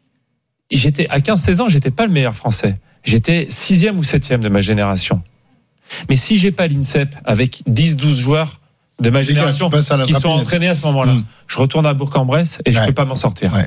j'étais à quinze seize ans, j'étais pas le meilleur français. J'étais sixième ou septième de ma génération. Mais si j'ai pas l'INSEP avec dix douze joueurs de ma génération qui sont entraînés à ce moment-là, mmh. je retourne à Bourg-en-Bresse et ouais. je peux pas m'en sortir. Ouais.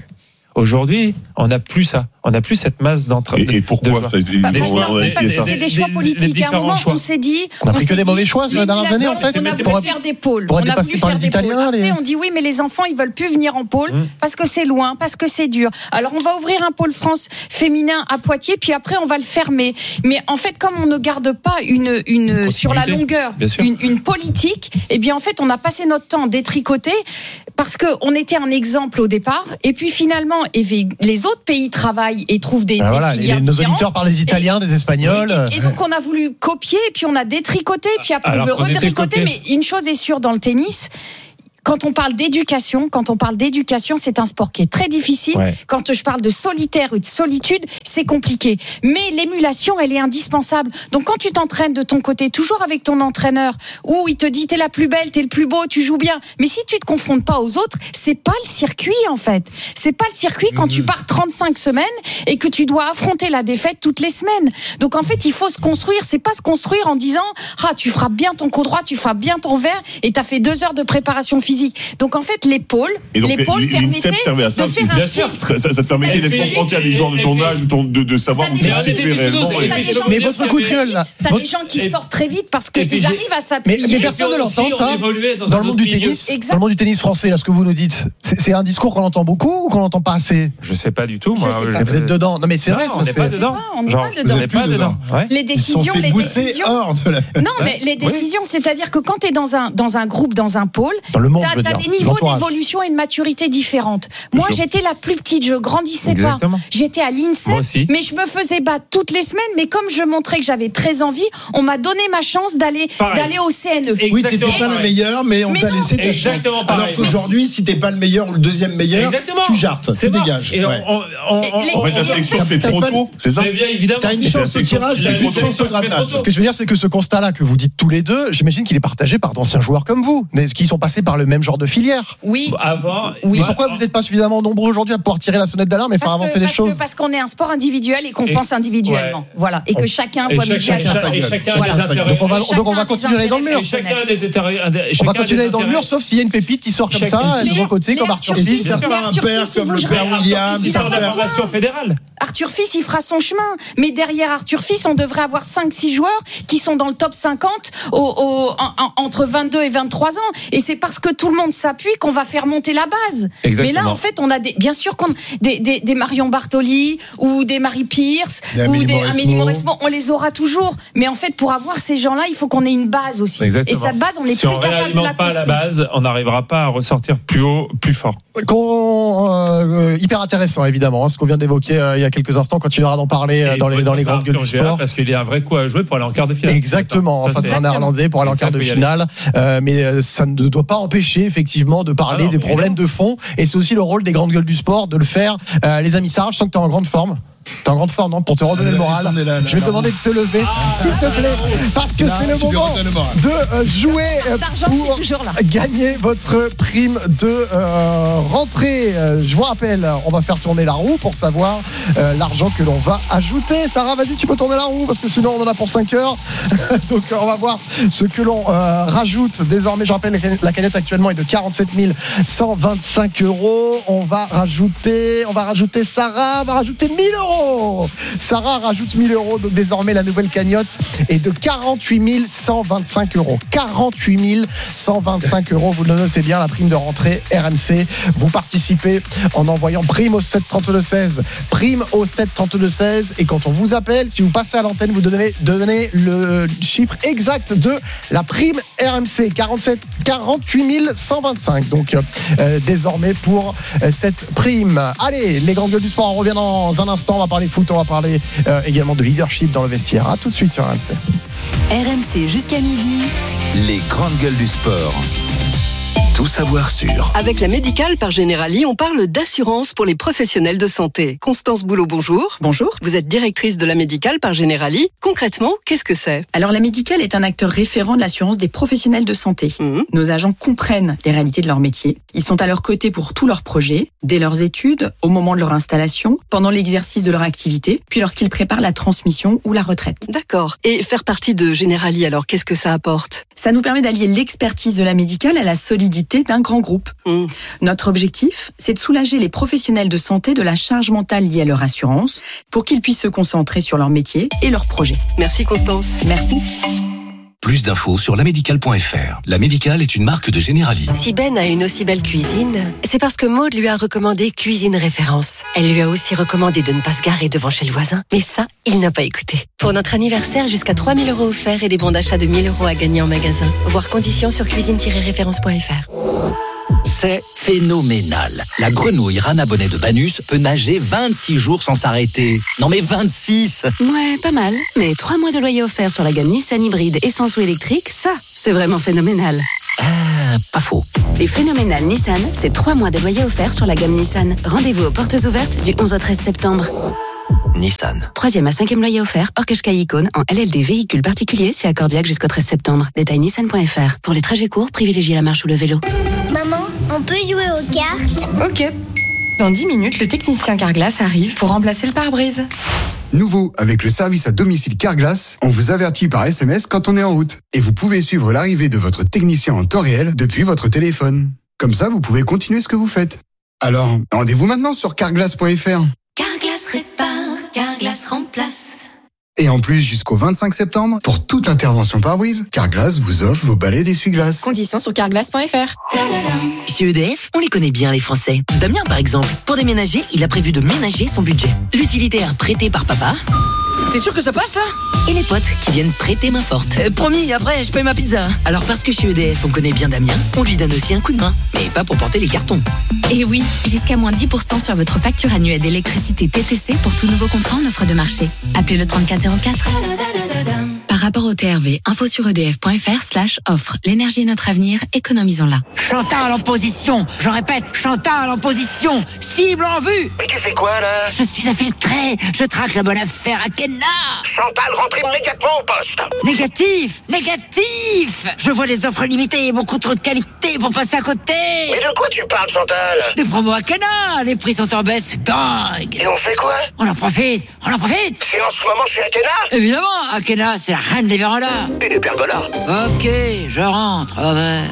Aujourd'hui, on n'a plus ça. On n'a plus cette masse d'entre. Et, et pourquoi ça a été, bah, on a décidé ça. C'est des choix politiques. Les, les à un moment, choix. on s'est dit. On a pris que des mauvais choix ces dernières années, en fait. On a voulu faire des pôles. Pour être dépassé par les Italiens. Après, on dit oui, mais les enfants, ils veulent plus venir en pôle mmh. parce que c'est loin, parce que c'est dur. Alors, on va ouvrir un pôle France féminin à Poitiers, puis après, on va le fermer. Mais en fait, comme on ne garde pas une, une, une sur la longueur, une, une politique, eh bien, en fait, on a passé notre temps détricoté parce qu'on était un exemple au départ. Et puis, finalement, les autres pays travaillent et trouvent des. Ben voilà, et nos auditeurs parlent des Italiens, et, des Espagnols. Et, et donc on a voulu copier, et puis on a détricoté, puis après Alors on veut redétricoter. Mais une chose est sûre dans le tennis. Quand on parle d'éducation, quand on parle d'éducation, c'est un sport qui est très difficile. Ouais. Quand je parle de solitaire ou de solitude, c'est compliqué. Mais l'émulation, elle est indispensable. Donc quand tu t'entraînes de ton côté, toujours avec ton entraîneur, où il te dit t'es la plus belle, t'es le plus beau, tu joues bien. Mais si tu te confrontes pas aux autres, c'est pas le circuit en fait. C'est pas le circuit quand mmh. tu pars trente-cinq semaines et que tu dois affronter la défaite toutes les semaines. Donc en fait, il faut se construire. C'est pas se construire en disant ah tu frappes bien ton coup droit, tu frappes bien ton vert et t'as fait deux heures de préparation physique. Donc en fait, l'épaule, l'épaule permettait de faire un filtre. Ça, ça, ça te permettait d'être confronté à des gens de ton âge, de, de savoir où tu te situes réellement. Mais votre coup de gueule, là. T'as des gens qui sortent très vite parce qu'ils arrivent à s'appuyer. Mais personne ne l'entend, ça. Dans le monde du tennis, dans le monde du tennis français, là, ce que vous nous dites, c'est un discours qu'on entend beaucoup ou qu'on n'entend pas assez? Je sais pas du tout. Vous êtes dedans. Non, mais c'est vrai, on n'est pas dedans. On n'est pas dedans. Les décisions, les décisions. Non, mais les décisions, c'est-à-dire que quand tu es dans un dans un groupe, dans un pôle, tu as des niveaux d'évolution et de maturité différentes. Moi, j'étais la plus petite, je grandissais Exactement. pas. J'étais à l'INSEP, mais je me faisais battre toutes les semaines. Mais comme je montrais que j'avais très envie, on m'a donné ma chance d'aller d'aller au C N E. Exactement. Oui, t'étais pas le meilleur, mais on mais t'a non. laissé ta chance. Alors qu'aujourd'hui, si t'es pas le meilleur ou le deuxième meilleur, Exactement. tu jartes, tu dégages. Et ouais. on, on, on, les, en fait, la sélection c'est trop tôt, c'est ça? Bien évidemment. T'as une chance au tirage, t'as une chance au grattage. Ce que je veux dire, c'est que ce constat-là que vous dites tous les deux, j'imagine qu'il est partagé par d'anciens joueurs comme vous, mais qui sont passés par le même genre de filière. Oui. Avant. Oui. Mais pourquoi vous n'êtes pas suffisamment nombreux aujourd'hui à pouvoir tirer la sonnette d'alarme et faire avancer les choses? Parce qu'on est un sport individuel et qu'on pense individuellement. Voilà. Et que chacun doit médier à sa gueule. Donc on va, donc on va continuer à aller dans le mur. On va continuer à aller dans le mur, sauf s'il y a une pépite qui sort comme ça, de son côté, comme Arthur Fils. C'est pas un père comme le père William. Il sort de la formation fédérale. Arthur Fils, il fera son chemin. Mais derrière Arthur Fils, on devrait avoir cinq six joueurs qui sont dans le top cinquante au, au, en, en, entre vingt-deux et vingt-trois ans. Et c'est parce que tout le monde s'appuie qu'on va faire monter la base. Exactement. Mais là, en fait, on a des, bien sûr qu'on, des, des, des Marion Bartoli ou des Marie Pierce des ou des Amélie Mauresmo, on les aura toujours. Mais en fait, pour avoir ces gens-là, il faut qu'on ait une base aussi. Exactement. Et cette base, on n'est si plus on capable de la pas la base, on n'arrivera pas à ressortir plus haut, plus fort. Euh, hyper intéressant, évidemment, hein, ce qu'on vient d'évoquer euh, il y a quelques instants. On continuera d'en parler euh, dans les, dans les grandes gueules du sport. Parce qu'il y a un vrai coup à jouer pour aller en quart de finale. Exactement, ça, face à un Néerlandais pour aller en quart de finale. Euh, mais ça ne doit pas empêcher, effectivement, de parler ah non, des problèmes non. de fond. Et c'est aussi le rôle des grandes gueules du sport de le faire. Euh, les amis, Sarah, je sens que tu es en grande forme. T'es en grande forme, non? Pour te redonner le moral, là, là, là, je vais te demander de te lever, ah, s'il te plaît, parce que là, c'est le moment le de euh, jouer euh, pour gagner votre prime de euh, rentrée. Euh, je vous rappelle, on va faire tourner la roue pour savoir euh, l'argent que l'on va ajouter. Sarah, vas-y, tu peux tourner la roue, parce que sinon on en a pour cinq heures. Donc on va voir ce que l'on euh, rajoute. Désormais, je rappelle, la cagnotte actuellement est de quarante-sept mille cent vingt-cinq euros. On va rajouter, on va rajouter Sarah, on va rajouter mille euros. Sarah rajoute mille euros, donc désormais la nouvelle cagnotte est de quarante-huit mille cent vingt-cinq euros. quarante-huit mille cent vingt-cinq euros, vous le notez bien, la prime de rentrée R M C. Vous participez en envoyant prime au sept trente-deux seize, prime au sept trente-deux seize, et quand on vous appelle, si vous passez à l'antenne, vous donnez, donnez le chiffre exact de la prime R M C. quarante-huit mille cent vingt-cinq, donc euh, désormais pour euh, cette prime. Allez, les grandes gueules du sport, on revient dans un instant. On va parler foot, on va parler euh, également de leadership dans le vestiaire. À tout de suite sur R M C. R M C jusqu'à midi. Les grandes gueules du sport. Tout savoir sur. Avec la Médicale par Generali, on parle d'assurance pour les professionnels de santé. Constance Boulot, bonjour. Bonjour. Vous êtes directrice de la Médicale par Generali. Concrètement, qu'est-ce que c'est? Alors, la Médicale est un acteur référent de l'assurance des professionnels de santé. Mmh. Nos agents comprennent les réalités de leur métier. Ils sont à leur côté pour tous leurs projets, dès leurs études, au moment de leur installation, pendant l'exercice de leur activité, puis lorsqu'ils préparent la transmission ou la retraite. D'accord. Et faire partie de Generali, alors, qu'est-ce que ça apporte? Ça nous permet d'allier l'expertise de la Médicale à la solidité l'activité d'un grand groupe. Mmh. Notre objectif, c'est de soulager les professionnels de santé de la charge mentale liée à leur assurance pour qu'ils puissent se concentrer sur leur métier et leurs projets. Merci Constance. Merci. Plus d'infos sur la médicale point f r. La Médicale est une marque de Generali. Si Ben a une aussi belle cuisine, c'est parce que Maud lui a recommandé Cuisine Référence. Elle lui a aussi recommandé de ne pas se garer devant chez le voisin. Mais ça, il n'a pas écouté. Pour notre anniversaire, jusqu'à trois mille euros offerts et des bons d'achat de mille euros à gagner en magasin. Voir conditions sur cuisine tiret référence point f r. C'est phénoménal. La grenouille Rana Bonnet de Banus peut nager vingt-six jours sans s'arrêter. Non mais vingt-six! Ouais, pas mal. Mais trois mois de loyer offert sur la gamme Nissan hybride essence ou électrique, ça, c'est vraiment phénoménal. Euh, pas faux. Les phénoménales Nissan, c'est trois mois de loyer offert sur la gamme Nissan. Rendez-vous aux portes ouvertes du onze au treize septembre. Nissan. Troisième à cinquième loyer offert, hors Qashqai Icône, en L L D véhicule particulier, c'est accordiaque jusqu'au treize septembre. Détail nissan point f r. Pour les trajets courts, privilégiez la marche ou le vélo. Maman, on peut jouer aux cartes? Ok. Dans dix minutes, le technicien Carglass arrive pour remplacer le pare-brise. Nouveau, avec le service à domicile Carglass, on vous avertit par S M S quand on est en route. Et vous pouvez suivre l'arrivée de votre technicien en temps réel depuis votre téléphone. Comme ça, vous pouvez continuer ce que vous faites. Alors, rendez-vous maintenant sur carglass point f r. Carglass répare, Carglass remplace. Et en plus, jusqu'au vingt-cinq septembre, pour toute intervention pare-brise, Carglass vous offre vos balais d'essuie-glace. Conditions sur carglass point f r. Chez E D F, on les connaît bien les Français. Damien par exemple, pour déménager, il a prévu de ménager son budget. L'utilitaire prêté par papa. T'es sûr que ça passe là? Et les potes qui viennent prêter main forte. Euh, promis, après je paye ma pizza. Alors parce que chez E D F on connaît bien Damien, on lui donne aussi un coup de main. Mais pas pour porter les cartons. Et oui, jusqu'à moins dix pour cent sur votre facture annuelle d'électricité T T C pour tout nouveau contrat en offre de marché. Appelez le trente-quatre zéro quatre. Par rapport au T R V, info sur edf.fr slash offre. L'énergie est notre avenir, économisons-la. Chantal en position, je répète, Chantal en position, cible en vue. Mais tu fais quoi là? Je suis infiltré, je traque la bonne affaire à Kenna. Chantal, rentre immédiatement au poste. Négatif, négatif. Je vois les offres limitées et beaucoup trop de qualité pour passer à côté. Mais de quoi tu parles, Chantal? Des promos à Kenna, les prix sont en baisse dingue. Et on fait quoi? On en profite, on en profite. C'est en ce moment chez Akena? Évidemment, Akena, c'est la reine des vérandas. Et des pergolas. Ok, je rentre, over.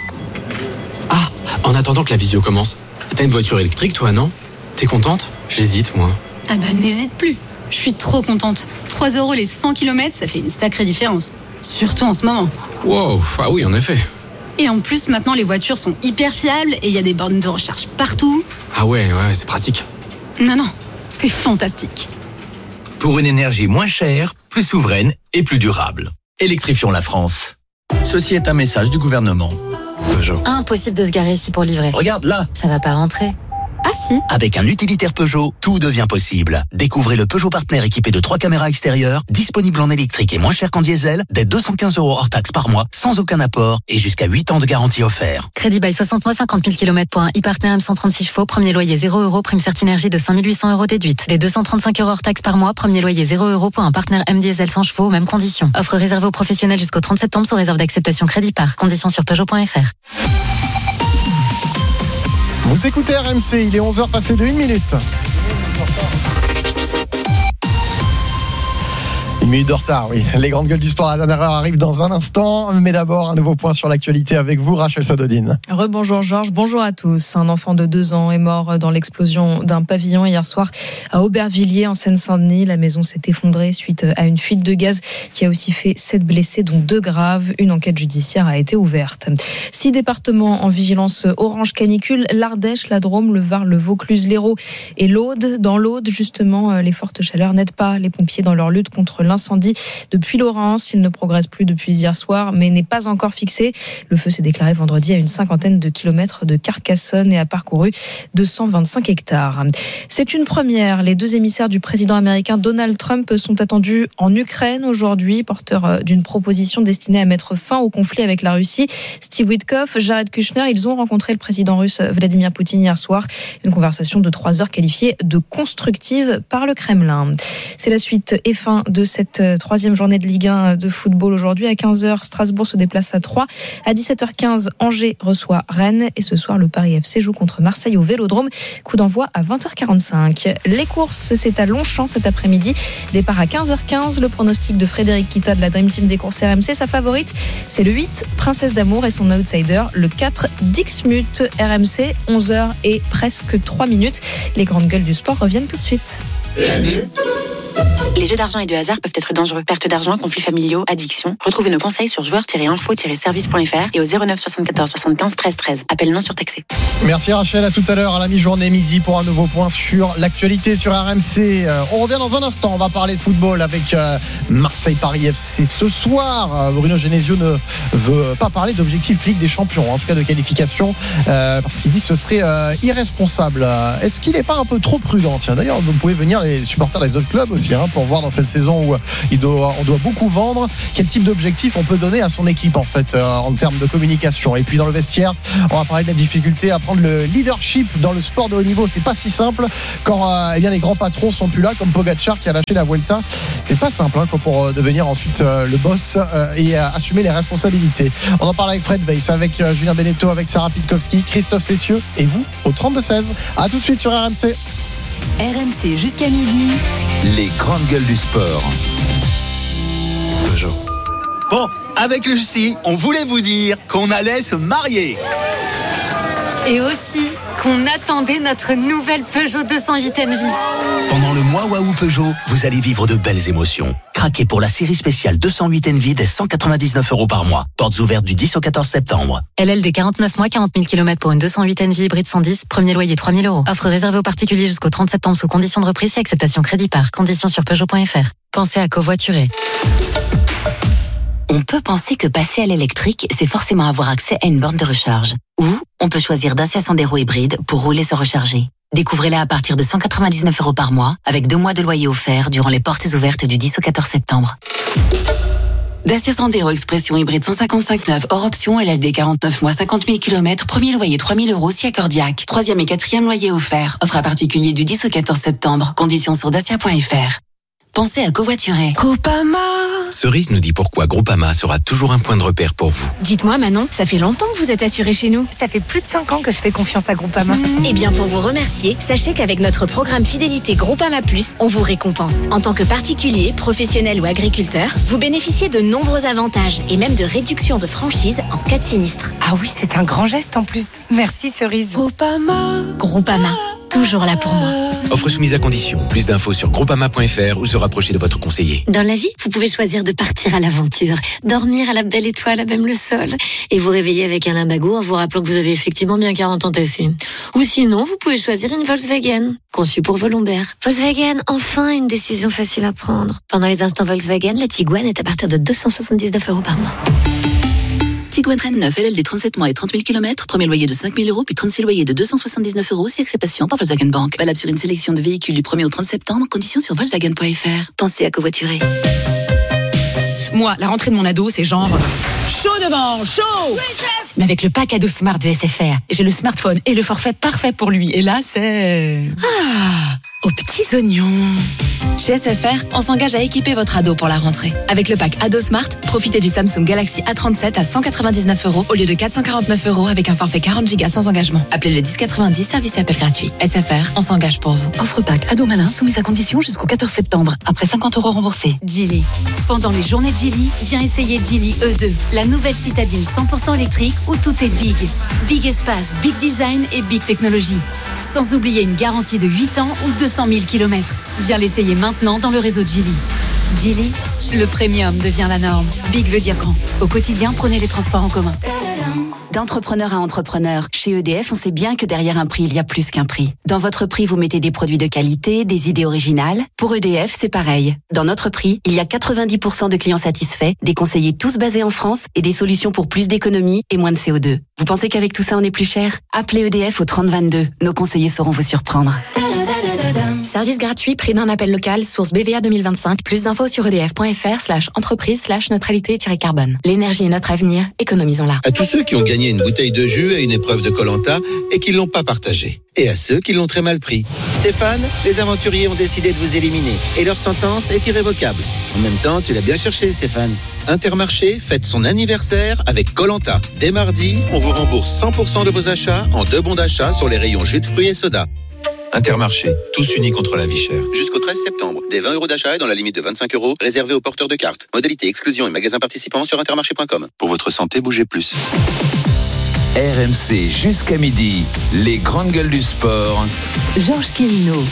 Ah, en attendant que la visio commence, t'as une voiture électrique toi, non? T'es contente? J'hésite, moi. Ah bah n'hésite plus. Je suis trop contente. trois euros les cent kilomètres, ça fait une sacrée différence. Surtout en ce moment. Wow, ah oui, en effet. Et en plus, maintenant, les voitures sont hyper fiables et il y a des bornes de recharge partout. Ah ouais, ouais, c'est pratique. Non, non, c'est fantastique. Pour une énergie moins chère, plus souveraine et plus durable. Électrifions la France. Ceci est un message du gouvernement. Peugeot. Impossible de se garer ici pour livrer. Regarde là. Ça va pas rentrer. Ah si. Avec un utilitaire Peugeot, tout devient possible. Découvrez le Peugeot Partner équipé de trois caméras extérieures, disponible en électrique et moins cher qu'en diesel, dès deux cent quinze euros hors taxe par mois, sans aucun apport et jusqu'à huit ans de garantie offert. Crédit bail soixante mois, cinquante mille kilomètres pour un e-Partner M cent trente-six chevaux, premier loyer zéro euros, prime Certinergie de cinq mille huit cents euros déduite. Des deux cent trente-cinq euros hors taxe par mois, premier loyer zéro euros pour un Partner M diesel cent chevaux, mêmes conditions. Offre réservée aux professionnels jusqu'au trente septembre sous réserve d'acceptation crédit par. Conditions sur peugeot point f r. Vous écoutez R M C, il est onze heures passé de une minute. Une minute de retard, oui. Les grandes gueules du sport à la dernière heure arrivent dans un instant. Mais d'abord, un nouveau point sur l'actualité avec vous, Rachel Sadodine. Rebonjour Georges, bonjour à tous. Un enfant de deux ans est mort dans l'explosion d'un pavillon hier soir à Aubervilliers en Seine-Saint-Denis. La maison s'est effondrée suite à une fuite de gaz qui a aussi fait sept blessés, dont deux graves. Une enquête judiciaire a été ouverte. Six départements en vigilance orange canicule: l'Ardèche, la Drôme, le Var, le Vaucluse, l'Hérault et l'Aude. Dans l'Aude, justement, les fortes chaleurs n'aident pas les pompiers dans leur lutte contre l'incendie depuis Laurence. Il ne progresse plus depuis hier soir, mais n'est pas encore fixé. Le feu s'est déclaré vendredi à une cinquantaine de kilomètres de Carcassonne et a parcouru deux cent vingt-cinq hectares. C'est une première. Les deux émissaires du président américain Donald Trump sont attendus en Ukraine aujourd'hui, porteurs d'une proposition destinée à mettre fin au conflit avec la Russie. Steve Witkoff, Jared Kushner, ils ont rencontré le président russe Vladimir Poutine hier soir. Une conversation de trois heures qualifiée de constructive par le Kremlin. C'est la suite et fin de cette cette troisième journée de Ligue un de football aujourd'hui. À quinze heures, Strasbourg se déplace à Troyes. À dix-sept heures quinze, Angers reçoit Rennes. Et ce soir, le Paris F C joue contre Marseille au Vélodrome. Coup d'envoi à vingt heures quarante-cinq. Les courses, c'est à Longchamp cet après-midi. Départ à quinze heures quinze. Le pronostic de Frédéric Kita de la Dream Team des courses R M C. Sa favorite, c'est le huit, Princesse d'amour, et son outsider, le quatre, Dixmuth. R M C, onze heures et presque trois minutes. Les grandes gueules du sport reviennent tout de suite. Les jeux d'argent et de hasard peuvent être dangereux. Perte d'argent, conflits familiaux, addiction. Retrouvez nos conseils sur joueurs tiret info tiret service point f r et au zéro neuf soixante-quatorze soixante-quinze treize treize. Appel non surtaxé. Merci Rachel, à tout à l'heure à la mi-journée midi pour un nouveau point sur l'actualité sur R M C. Euh, on revient dans un instant, on va parler de football avec euh, Marseille-Paris F C ce soir. Euh, Bruno Genesio ne veut pas parler d'objectif Ligue des Champions, en tout cas de qualification, euh, parce qu'il dit que ce serait euh, irresponsable. Euh, est-ce qu'il n'est pas un peu trop prudent? Tiens, d'ailleurs, vous pouvez venir les supporters des autres clubs aussi, hein, pour voir dans cette saison où il doit, on doit beaucoup vendre, quel type d'objectif on peut donner à son équipe en fait euh, en termes de communication. Et puis dans le vestiaire, on va parler de la difficulté à prendre le leadership dans le sport de haut niveau. C'est pas si simple quand euh, eh bien, les grands patrons sont plus là, comme Pogacar qui a lâché la Vuelta. C'est pas simple hein, pour euh, devenir ensuite euh, le boss euh, et euh, assumer les responsabilités. On en parle avec Fred Weiss, avec euh, Julien Beneteau, avec Sarah Pitkowski, Christophe Cessieux et vous au trente-deux seize. A tout de suite sur R M C. R M C jusqu'à midi. Les grandes gueules du sport. Peugeot. Bon, avec Lucie, on voulait vous dire qu'on allait se marier. Et aussi qu'on attendait notre nouvelle Peugeot deux cent huit Envy. Pendant le mois Waouh Peugeot, vous allez vivre de belles émotions. Craquez pour la série spéciale deux cent huit Envy dès cent quatre-vingt-dix-neuf euros par mois. Portes ouvertes du dix au quatorze septembre. L L D quarante-neuf mois, quarante mille kilomètres pour une deux cent huit Envy hybride cent dix, premier loyer trois mille euros. Offre réservée aux particuliers jusqu'au trente septembre sous conditions de reprise et acceptation crédit par. Conditions sur Peugeot point f r. Pensez à covoiturer. On peut penser que passer à l'électrique, c'est forcément avoir accès à une borne de recharge. Ou on peut choisir Dacia Sandero hybride pour rouler sans recharger. Découvrez-la à partir de cent quatre-vingt-dix-neuf euros par mois, avec deux mois de loyer offert durant les portes ouvertes du dix au quatorze septembre. Dacia Sandero Expression hybride cent cinquante-cinq neuf, hors option, L L D quarante-neuf mois, cinquante mille kilomètres, premier loyer trois mille euros si accordiaque. Troisième et quatrième loyer offert. Offre à particulier du dix au quatorze septembre. Conditions sur dacia point f r. Pensez à covoiturer. Groupama. Cerise nous dit pourquoi Groupama sera toujours un point de repère pour vous. Dites-moi Manon, ça fait longtemps que vous êtes assuré chez nous. Ça fait plus de cinq ans que je fais confiance à Groupama. Mmh. Eh bien pour vous remercier, sachez qu'avec notre programme fidélité Groupama Plus, on vous récompense. En tant que particulier, professionnel ou agriculteur, vous bénéficiez de nombreux avantages et même de réductions de franchise en cas de sinistre. Ah oui, c'est un grand geste en plus. Merci Cerise. Groupama. Groupama, toujours là pour moi. Offre soumise à condition. Plus d'infos sur groupama point f r ou se rapprocher de votre conseiller. Dans la vie, vous pouvez choisir de partir à l'aventure, dormir à la belle étoile, à même le sol, et vous réveiller avec un limbago en vous rappelant que vous avez effectivement bien quarante ans tassés. Ou sinon, vous pouvez choisir une Volkswagen, conçue pour vos lombaires. Volkswagen, enfin une décision facile à prendre. Pendant les instants Volkswagen, la Tiguan est à partir de deux cent soixante-dix-neuf euros par mois. Tiguan Rennes neuf, L L D trente-sept mois et trente mille kilomètres, premier loyer de cinq mille euros, puis trente-six loyers de deux cent soixante-dix-neuf euros, si acceptation par Volkswagen Bank. Valable sur une sélection de véhicules du premier au trente septembre, conditions sur volkswagen point f r. Pensez à covoiturer. Moi, la rentrée de mon ado, c'est genre chaud devant, chaud. Oui, chef. Mais avec le pack ado Smart de S F R, j'ai le smartphone et le forfait parfait pour lui. Et là, c'est... Ah, aux petits oignons. Chez S F R, on s'engage à équiper votre ado pour la rentrée. Avec le pack Ado Smart, profitez du Samsung Galaxy A trente-sept à cent quatre-vingt-dix-neuf euros au lieu de quatre cent quarante-neuf euros avec un forfait quarante gigas sans engagement. Appelez le dix quatre-vingt-dix, service et appel gratuit. S F R, on s'engage pour vous. Offre pack Ado Malin soumise à condition jusqu'au quatorze septembre. Après cinquante euros remboursés. Geely. Pendant les journées de Geely, viens essayer Geely E deux, la nouvelle citadine cent pour cent électrique où tout est big. Big espace, big design et big technologie. Sans oublier une garantie de huit ans ou deux cent mille kilomètres. Viens l'essayer maintenant dans le réseau Geely. Geely, le premium devient la norme. Big veut dire grand. Au quotidien, prenez les transports en commun. D'entrepreneur à entrepreneur, chez E D F, on sait bien que derrière un prix, il y a plus qu'un prix. Dans votre prix, vous mettez des produits de qualité, des idées originales. Pour E D F, c'est pareil. Dans notre prix, il y a quatre-vingt-dix pour cent de clients satisfaits, des conseillers tous basés en France et des solutions pour plus d'économie et moins de C O deux. Vous pensez qu'avec tout ça, on est plus cher? Appelez E D F au trente vingt-deux. Nos conseillers sauront vous surprendre. Service gratuit, prix d'un appel local, source B V A deux mille vingt-cinq. Plus d'infos sur edf.fr slash entreprise slash neutralité-carbone. L'énergie est notre avenir, économisons-la. À tous ceux qui ont gagné gagné une bouteille de jus à une épreuve de Koh-Lanta et qui l'ont pas partagé. Et à ceux qui l'ont très mal pris. Stéphane, les aventuriers ont décidé de vous éliminer et leur sentence est irrévocable. En même temps, tu l'as bien cherché, Stéphane. Intermarché fête son anniversaire avec Koh-Lanta. Dès mardi, on vous rembourse cent pour cent de vos achats en deux bons d'achat sur les rayons jus de fruits et soda. Intermarché, tous unis contre la vie chère. Jusqu'au treize septembre, des vingt euros d'achat et dans la limite de vingt-cinq euros, réservés aux porteurs de cartes. Modalité exclusion et magasins participants sur intermarché point com. Pour votre santé, bougez plus. R M C jusqu'à midi, les grandes gueules du sport. Georges Quirino.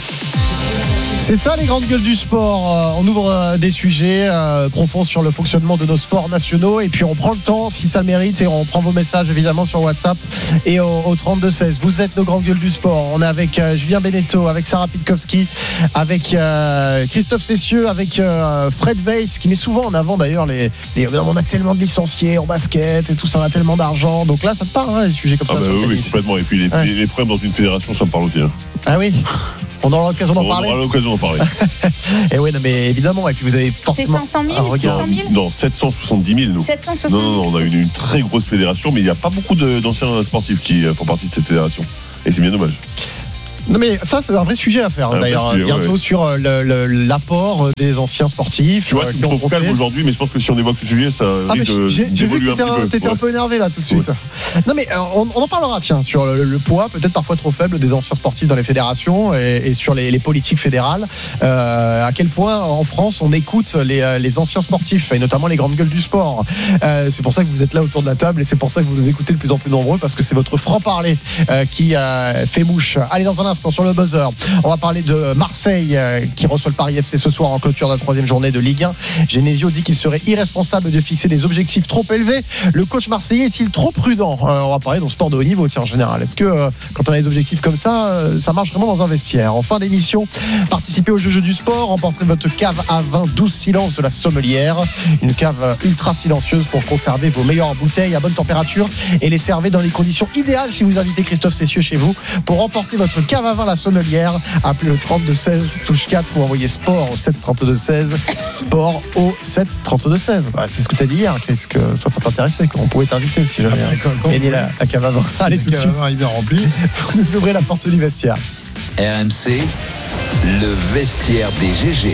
C'est ça les grandes gueules du sport. On ouvre des sujets profonds sur le fonctionnement de nos sports nationaux et puis on prend le temps si ça le mérite et on prend vos messages évidemment sur WhatsApp et au, au trente-deux seize. Vous êtes nos grandes gueules du sport. On est avec euh, Julien Beneteau, avec Sarah Pitkowski, avec euh, Christophe Cessieux, avec euh, Fred Weiss qui met souvent en avant d'ailleurs les, les on a tellement de licenciés en basket et tout ça, on a tellement d'argent. Donc là ça te parle hein, les sujets comme ah ça. Bah sur oui, complètement. Et puis les, ouais. les, les problèmes dans une fédération ça me parle aussi. Hein. Ah oui. On aura l'occasion d'en on parler. On aura l'occasion d'en parler. Et oui, non, mais évidemment. Et puis vous avez forcément. C'est cinq cent mille, six cent mille Non, sept cent soixante-dix mille, nous. sept cent soixante-dix Non, non, non, on a une, une très grosse fédération, mais il n'y a pas beaucoup de, d'anciens sportifs qui font partie de cette fédération. Et c'est bien dommage. Non mais ça c'est un vrai sujet à faire un d'ailleurs sujet, bientôt ouais. sur le, le, l'apport des anciens sportifs. Tu vois, tu me trouves calme aujourd'hui, mais je pense que si on évoque ce sujet, ça ah, risque j'ai, j'ai vu que un t'étais, petit peu. t'étais ouais. un peu énervé là tout de suite. Ouais. Non mais on, on en parlera tiens sur le, le poids peut-être parfois trop faible des anciens sportifs dans les fédérations et, et sur les, les politiques fédérales. Euh, à quel point en France on écoute les, les anciens sportifs et notamment les grandes gueules du sport. Euh, c'est pour ça que vous êtes là autour de la table et c'est pour ça que vous nous écoutez de plus en plus nombreux parce que c'est votre franc-parler euh, qui euh, fait mouche. Allez dans un instant sur le buzzer. On va parler de Marseille euh, qui reçoit le Paris F C ce soir en clôture de la troisième journée de Ligue un. Genesio dit qu'il serait irresponsable de fixer des objectifs trop élevés. Le coach marseillais est-il trop prudent euh, On va parler dans le sport de haut niveau tiens, en général. Est-ce que euh, quand on a des objectifs comme ça, euh, ça marche vraiment dans un vestiaire? En fin d'émission, participez au jeu, jeu du sport, remportez votre cave à vin douze silence de la Sommelière. Une cave ultra silencieuse pour conserver vos meilleures bouteilles à bonne température et les servir dans les conditions idéales si vous invitez Christophe Cessieux chez vous. Pour remporter votre cave à vin la Sommelière, appelez le trente-deux seize, touche quatre ou envoyez sport au sept trente-deux seize. Sport au sept trente-deux seize. Bah, c'est ce que tu as dit hier. Qu'est-ce que toi, ça t'intéressait? On pouvait t'inviter si jamais. Ah, quand, quand gagner la, la cave à vin. Allez, tout de suite. Il est bien rempli. Pour nous ouvrir la porte du vestiaire. R M C, le vestiaire des G G.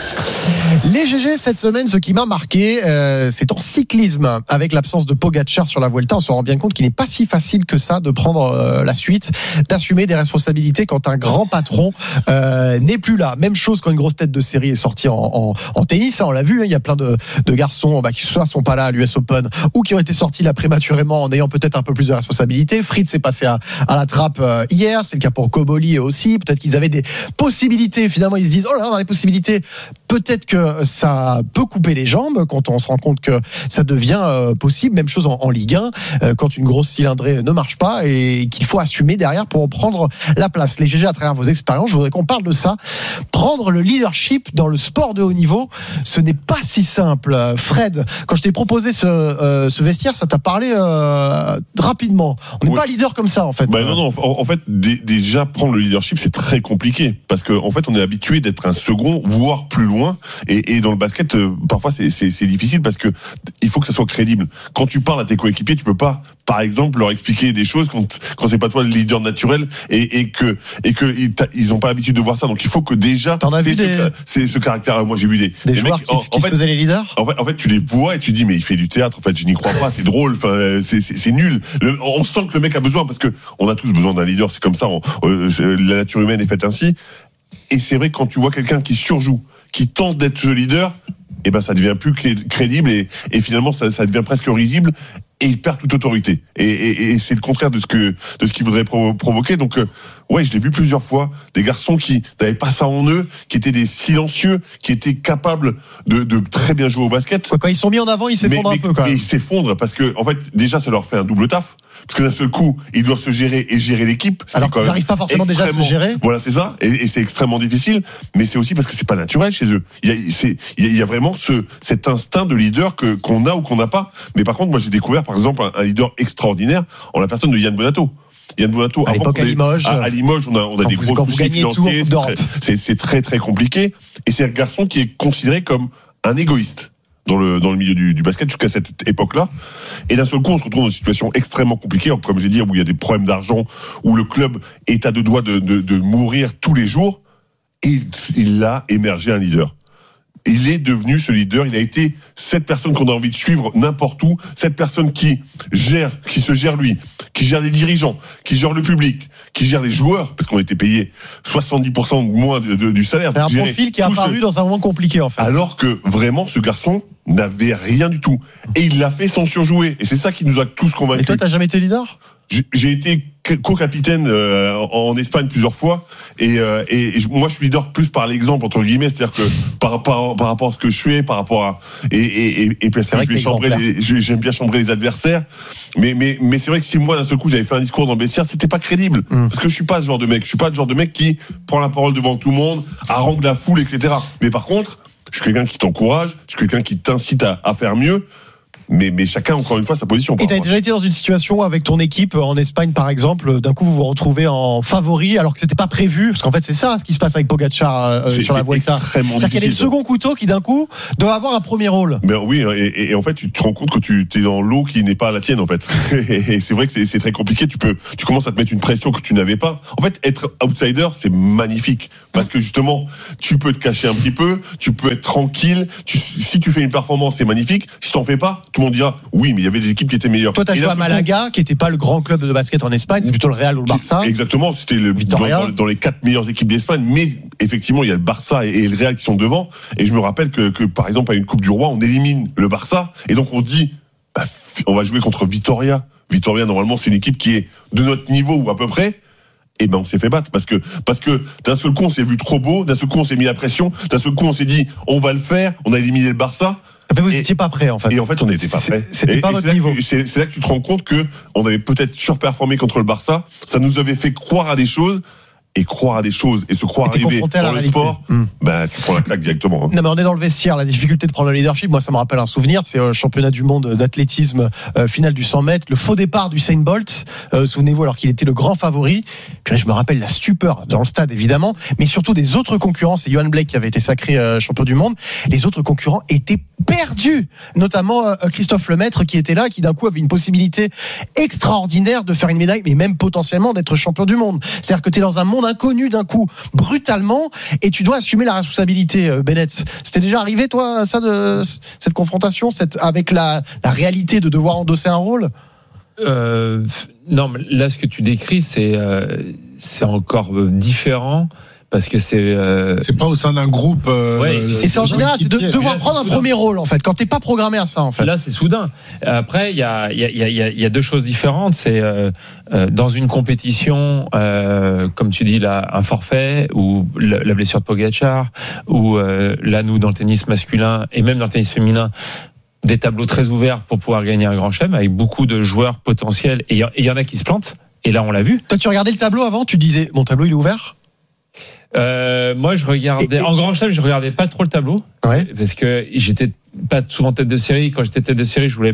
Les G G cette semaine, ce qui m'a marqué, euh, c'est en cyclisme. Avec l'absence de Pogacar sur la Vuelta, on se rend bien compte qu'il n'est pas si facile que ça de prendre euh, la suite, d'assumer des responsabilités quand un grand patron euh, n'est plus là. Même chose quand une grosse tête de série est sortie en, en, en tennis, hein, on l'a vu, hein, il y a plein de, de garçons bah, qui soit sont pas là à l'U S Open ou qui ont été sortis là prématurément en ayant peut-être un peu plus de responsabilités. Fritz est passé à, à la trappe euh, hier, c'est le cas pour Koboli aussi. Peut-être qu'ils avaient des possibilités. Finalement, ils se disent oh là là, dans les possibilités. Peut-être que ça peut couper les jambes quand on se rend compte que ça devient euh, possible. Même chose en, en Ligue un, euh, quand une grosse cylindrée ne marche pas et qu'il faut assumer derrière pour prendre la place. Les G G, à travers vos expériences, je voudrais qu'on parle de ça. Prendre le leadership dans le sport de haut niveau, ce n'est pas si simple. Fred, quand je t'ai proposé ce, euh, ce vestiaire, ça t'a parlé euh, rapidement. On n'est oui. pas leader comme ça, en fait. Bah non, non. En, en fait, d- déjà prendre le leadership, c'est très compliqué parce qu'en en fait, on est habitué d'être un second, voire plus loin. Et, et dans le basket, euh, parfois c'est, c'est, c'est difficile parce que il faut que ça soit crédible. Quand tu parles à tes coéquipiers, tu peux pas, par exemple, leur expliquer des choses quand quand c'est pas toi le leader naturel et, et que et que ils, ils ont pas l'habitude de voir ça. Donc il faut que déjà. T'en as vu des... ce, c'est ce caractère. Moi j'ai vu des des joueurs mecs, qui, en, qui en fait, faisaient les leaders. En fait, en fait, tu les vois et tu dis mais il fait du théâtre. En fait, je n'y crois pas. C'est drôle. Enfin, c'est, c'est, c'est nul. Le, on sent que le mec a besoin parce que on a tous besoin d'un leader. C'est comme ça. On, euh, la nature humaine est faite ainsi. Et c'est vrai que quand tu vois quelqu'un qui surjoue, qui tente d'être ce leader, eh ben ça devient plus crédible et, et finalement ça, ça devient presque risible et il perd toute autorité. Et, et, et c'est le contraire de ce que de ce qu'il voudrait provo- provoquer. Donc euh, ouais, je l'ai vu plusieurs fois, des garçons qui n'avaient pas ça en eux, qui étaient des silencieux, qui étaient capables de, de très bien jouer au basket. Quand ils sont mis en avant, ils s'effondrent mais, un peu quand mais même. Ils s'effondrent parce que en fait déjà ça leur fait un double taf. Parce que d'un seul coup, ils doivent se gérer et gérer l'équipe. Alors qu'ils n'arrivent pas forcément déjà à se gérer. Voilà, c'est ça. Et, et c'est extrêmement difficile. Mais c'est aussi parce que c'est pas naturel chez eux. Il y a, c'est, il y a vraiment ce, cet instinct de leader que, qu'on a ou qu'on n'a pas. Mais par contre, moi, j'ai découvert, par exemple, un, un leader extraordinaire en la personne de Yann Bonato. Yann Bonato, à l'époque à Limoges, à, à Limoges, on a, on a des vous, gros soucis financiers. C'est très, c'est, c'est très, très compliqué. Et c'est un garçon qui est considéré comme un égoïste. dans le dans le milieu du, du basket jusqu'à cette époque-là. Et d'un seul coup, on se retrouve dans une situation extrêmement compliquée, comme j'ai dit, où il y a des problèmes d'argent, où le club est à deux doigts de, de, de mourir tous les jours. Et il, il a émergé un leader. Il est devenu ce leader. Il a été cette personne qu'on a envie de suivre n'importe où. Cette personne qui gère, qui se gère lui, qui gère les dirigeants, qui gère le public, qui gère les joueurs, parce qu'on était payé soixante-dix pour cent moins de, de, du salaire. C'est un profil qui est apparu ce... dans un moment compliqué, en fait. Alors que vraiment, ce garçon n'avait rien du tout. Et il l'a fait sans surjouer. Et c'est ça qui nous a tous convaincus. Et toi, t'as jamais été leader ? J'ai été co-capitaine euh, en Espagne plusieurs fois et, euh, et, et moi je suis leader plus par l'exemple entre guillemets, c'est-à-dire que par, par, par rapport à ce que je fais, par rapport à et, et, et, et parce que je vais chambrer les, j'aime bien chambrer les adversaires, mais mais mais c'est vrai que si moi d'un seul coup j'avais fait un discours dans le vestiaire, c'était pas crédible mmh. parce que je suis pas ce genre de mec, je suis pas le genre de mec qui prend la parole devant tout le monde, harangue la foule, et cetera. Mais par contre, je suis quelqu'un qui t'encourage, je suis quelqu'un qui t'incite à, à faire mieux. Mais, mais chacun, encore une fois, sa position. Et t'as déjà été dans une situation avec ton équipe en Espagne, par exemple, d'un coup vous vous retrouvez en favori alors que c'était pas prévu, parce qu'en fait c'est ça ce qui se passe avec Pogacar euh, sur la Vuelta. C'est-à-dire qu'il y a des seconds couteaux qui d'un coup doivent avoir un premier rôle. Mais oui, et, et en fait tu te rends compte que tu es dans l'eau qui n'est pas la tienne en fait. Et c'est vrai que c'est, c'est très compliqué. Tu peux, tu commences à te mettre une pression que tu n'avais pas. En fait, être outsider, c'est magnifique parce que justement, tu peux te cacher un petit peu, tu peux être tranquille. Tu, si tu fais une performance, c'est magnifique. Si t'en fais pas, tout le monde dira oui, mais il y avait des équipes qui étaient meilleures. Toi, t'as joué à Malaga, coup, qui n'était pas le grand club de basket en Espagne, c'est plutôt le Real ou le Barça. Exactement, c'était le, dans, dans, dans les quatre meilleures équipes d'Espagne, mais effectivement, il y a le Barça et, et le Real qui sont devant. Et je me rappelle que, que, par exemple, à une Coupe du Roi, on élimine le Barça, et donc on dit, bah, on va jouer contre Vitoria. Vitoria, normalement, c'est une équipe qui est de notre niveau ou à peu près. Et ben on s'est fait battre parce que parce que d'un seul coup on s'est vu trop beau, d'un seul coup on s'est mis la pression, d'un seul coup on s'est dit on va le faire, on a éliminé le Barça. Mais vous n'étiez pas prêt en fait. Et en fait on n'était pas prêt. C'était et, pas et votre c'est niveau. Que, c'est, c'est là que tu te rends compte que on avait peut-être surperformé contre le Barça. Ça nous avait fait croire à des choses. Et croire à des choses et se croire arriver dans le réalité. Sport, mmh. bah, tu prends la claque directement. Hein. Non, mais on est dans le vestiaire, la difficulté de prendre le leadership. Moi, ça me rappelle un souvenir, c'est le championnat du monde d'athlétisme euh, finale du cent mètres, le faux départ du Usain Bolt. Euh, souvenez-vous, alors qu'il était le grand favori. Puis là, je me rappelle la stupeur dans le stade, évidemment, mais surtout des autres concurrents. C'est Johan Blake qui avait été sacré euh, champion du monde. Les autres concurrents étaient perdus, notamment euh, Christophe Lemaître qui était là, qui d'un coup avait une possibilité extraordinaire de faire une médaille, mais même potentiellement d'être champion du monde. C'est-à-dire que tu es dans un monde inconnu d'un coup, brutalement, et tu dois assumer la responsabilité, Bennett. C'était déjà arrivé, toi, ça, de cette confrontation, cette, avec la, la réalité de devoir endosser un rôle? euh, Non, mais là, ce que tu décris, c'est, euh, c'est encore différent. Parce que c'est euh, c'est pas au sein d'un groupe. Euh, ouais, et c'est en général, c'est de devoir là, prendre un premier rôle en fait. Quand t'es pas programmé à ça en fait. Là, c'est soudain. Après, il y a il y a il y a il y a deux choses différentes. C'est euh, euh, dans une compétition, euh, comme tu dis là, un forfait ou la, la blessure de Pogacar ou euh, là nous dans le tennis masculin et même dans le tennis féminin. Des tableaux très ouverts pour pouvoir gagner un grand chelem avec beaucoup de joueurs potentiels et il y en a qui se plantent. Et là, on l'a vu. Toi, tu regardais le tableau avant, tu disais mon tableau il est ouvert. Euh, moi, je regardais et, et... en grand chelem, je regardais pas trop le tableau, ouais. parce que j'étais pas souvent tête de série. Quand j'étais tête de série, je voulais,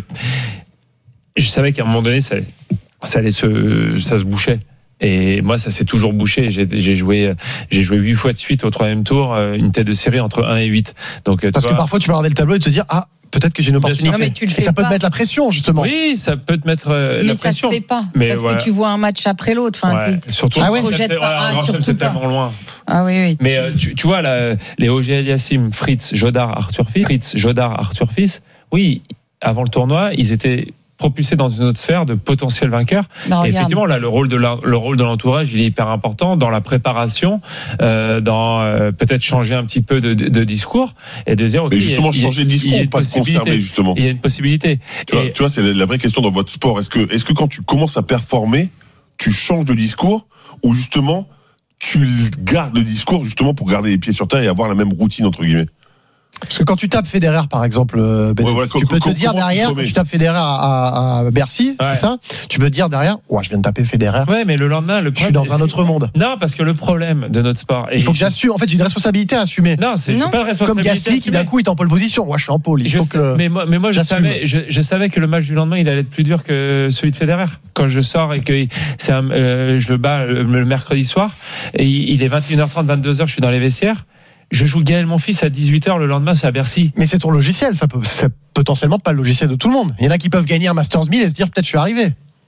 je savais qu'à un moment donné, ça, ça allait se, ça se bouchait. Et moi, ça s'est toujours bouché. J'ai, j'ai joué, j'ai joué huit fois de suite au troisième tour, une tête de série entre un et huit. Donc, parce que parfois, tu peux regarder le tableau et te dire, ah, peut-être que j'ai une opportunité. Non, et ça peut pas. te mettre la pression, justement. Oui, ça peut te mettre euh, la pression. Mais ça se fait pas. Mais parce voilà. que tu vois un match après l'autre. Enfin, ouais. Surtout, tu ah ouais, projettes c'est, pas. ouais, ah, c'est tellement loin. Ah oui, oui. Mais euh, tu, tu vois, là, les O G Aliassime, Fritz, Jodard, Arthur Fils, Fritz, Jodard, Arthur Fils, oui, avant le tournoi, ils étaient propulsés dans une autre sphère de potentiels vainqueurs. Bah, et effectivement, là, le rôle de le rôle de l'entourage, il est hyper important dans la préparation, euh, dans euh, peut-être changer un petit peu de, de, de discours et de dire. Okay, mais justement, il y a, changer de discours, il y pas de conserver justement. Il y a une possibilité. Tu vois, et, tu vois, c'est la vraie question dans votre sport. Est-ce que, est-ce que quand tu commences à performer, tu changes de discours ou justement tu gardes le discours justement pour garder les pieds sur terre et avoir la même routine entre guillemets? Parce que quand tu tapes Federer, par exemple, Bennett, ouais, ouais, tu peux te dire derrière, quand tu tapes Federer à, à Bercy, ouais. c'est ça, tu peux te dire derrière, ouais, je viens de taper Federer. Ouais, mais le lendemain, le problème, je suis dans un autre monde. Non, parce que le problème de notre sport. Il faut que j'assume. En fait, j'ai une responsabilité à assumer. Non, c'est non. pas de responsabilité. Comme Gasly qui d'un coup est en pole position. Moi, je suis en pole. Il je faut sais, que. Mais moi, mais moi je savais, je, je savais que le match du lendemain, il allait être plus dur que celui de Federer. Quand je sors et que c'est un, euh, je le bats le, le mercredi soir, et il est vingt et une heures trente, vingt-deux heures, je suis dans les vestiaires. je joue Gaël Monfils à dix-huit heures, le lendemain c'est à Bercy. Mais c'est ton logiciel, ça peut, c'est potentiellement pas le logiciel de tout le monde. Il y en a qui peuvent gagner un Masters mille et se dire peut-être je suis arrivé.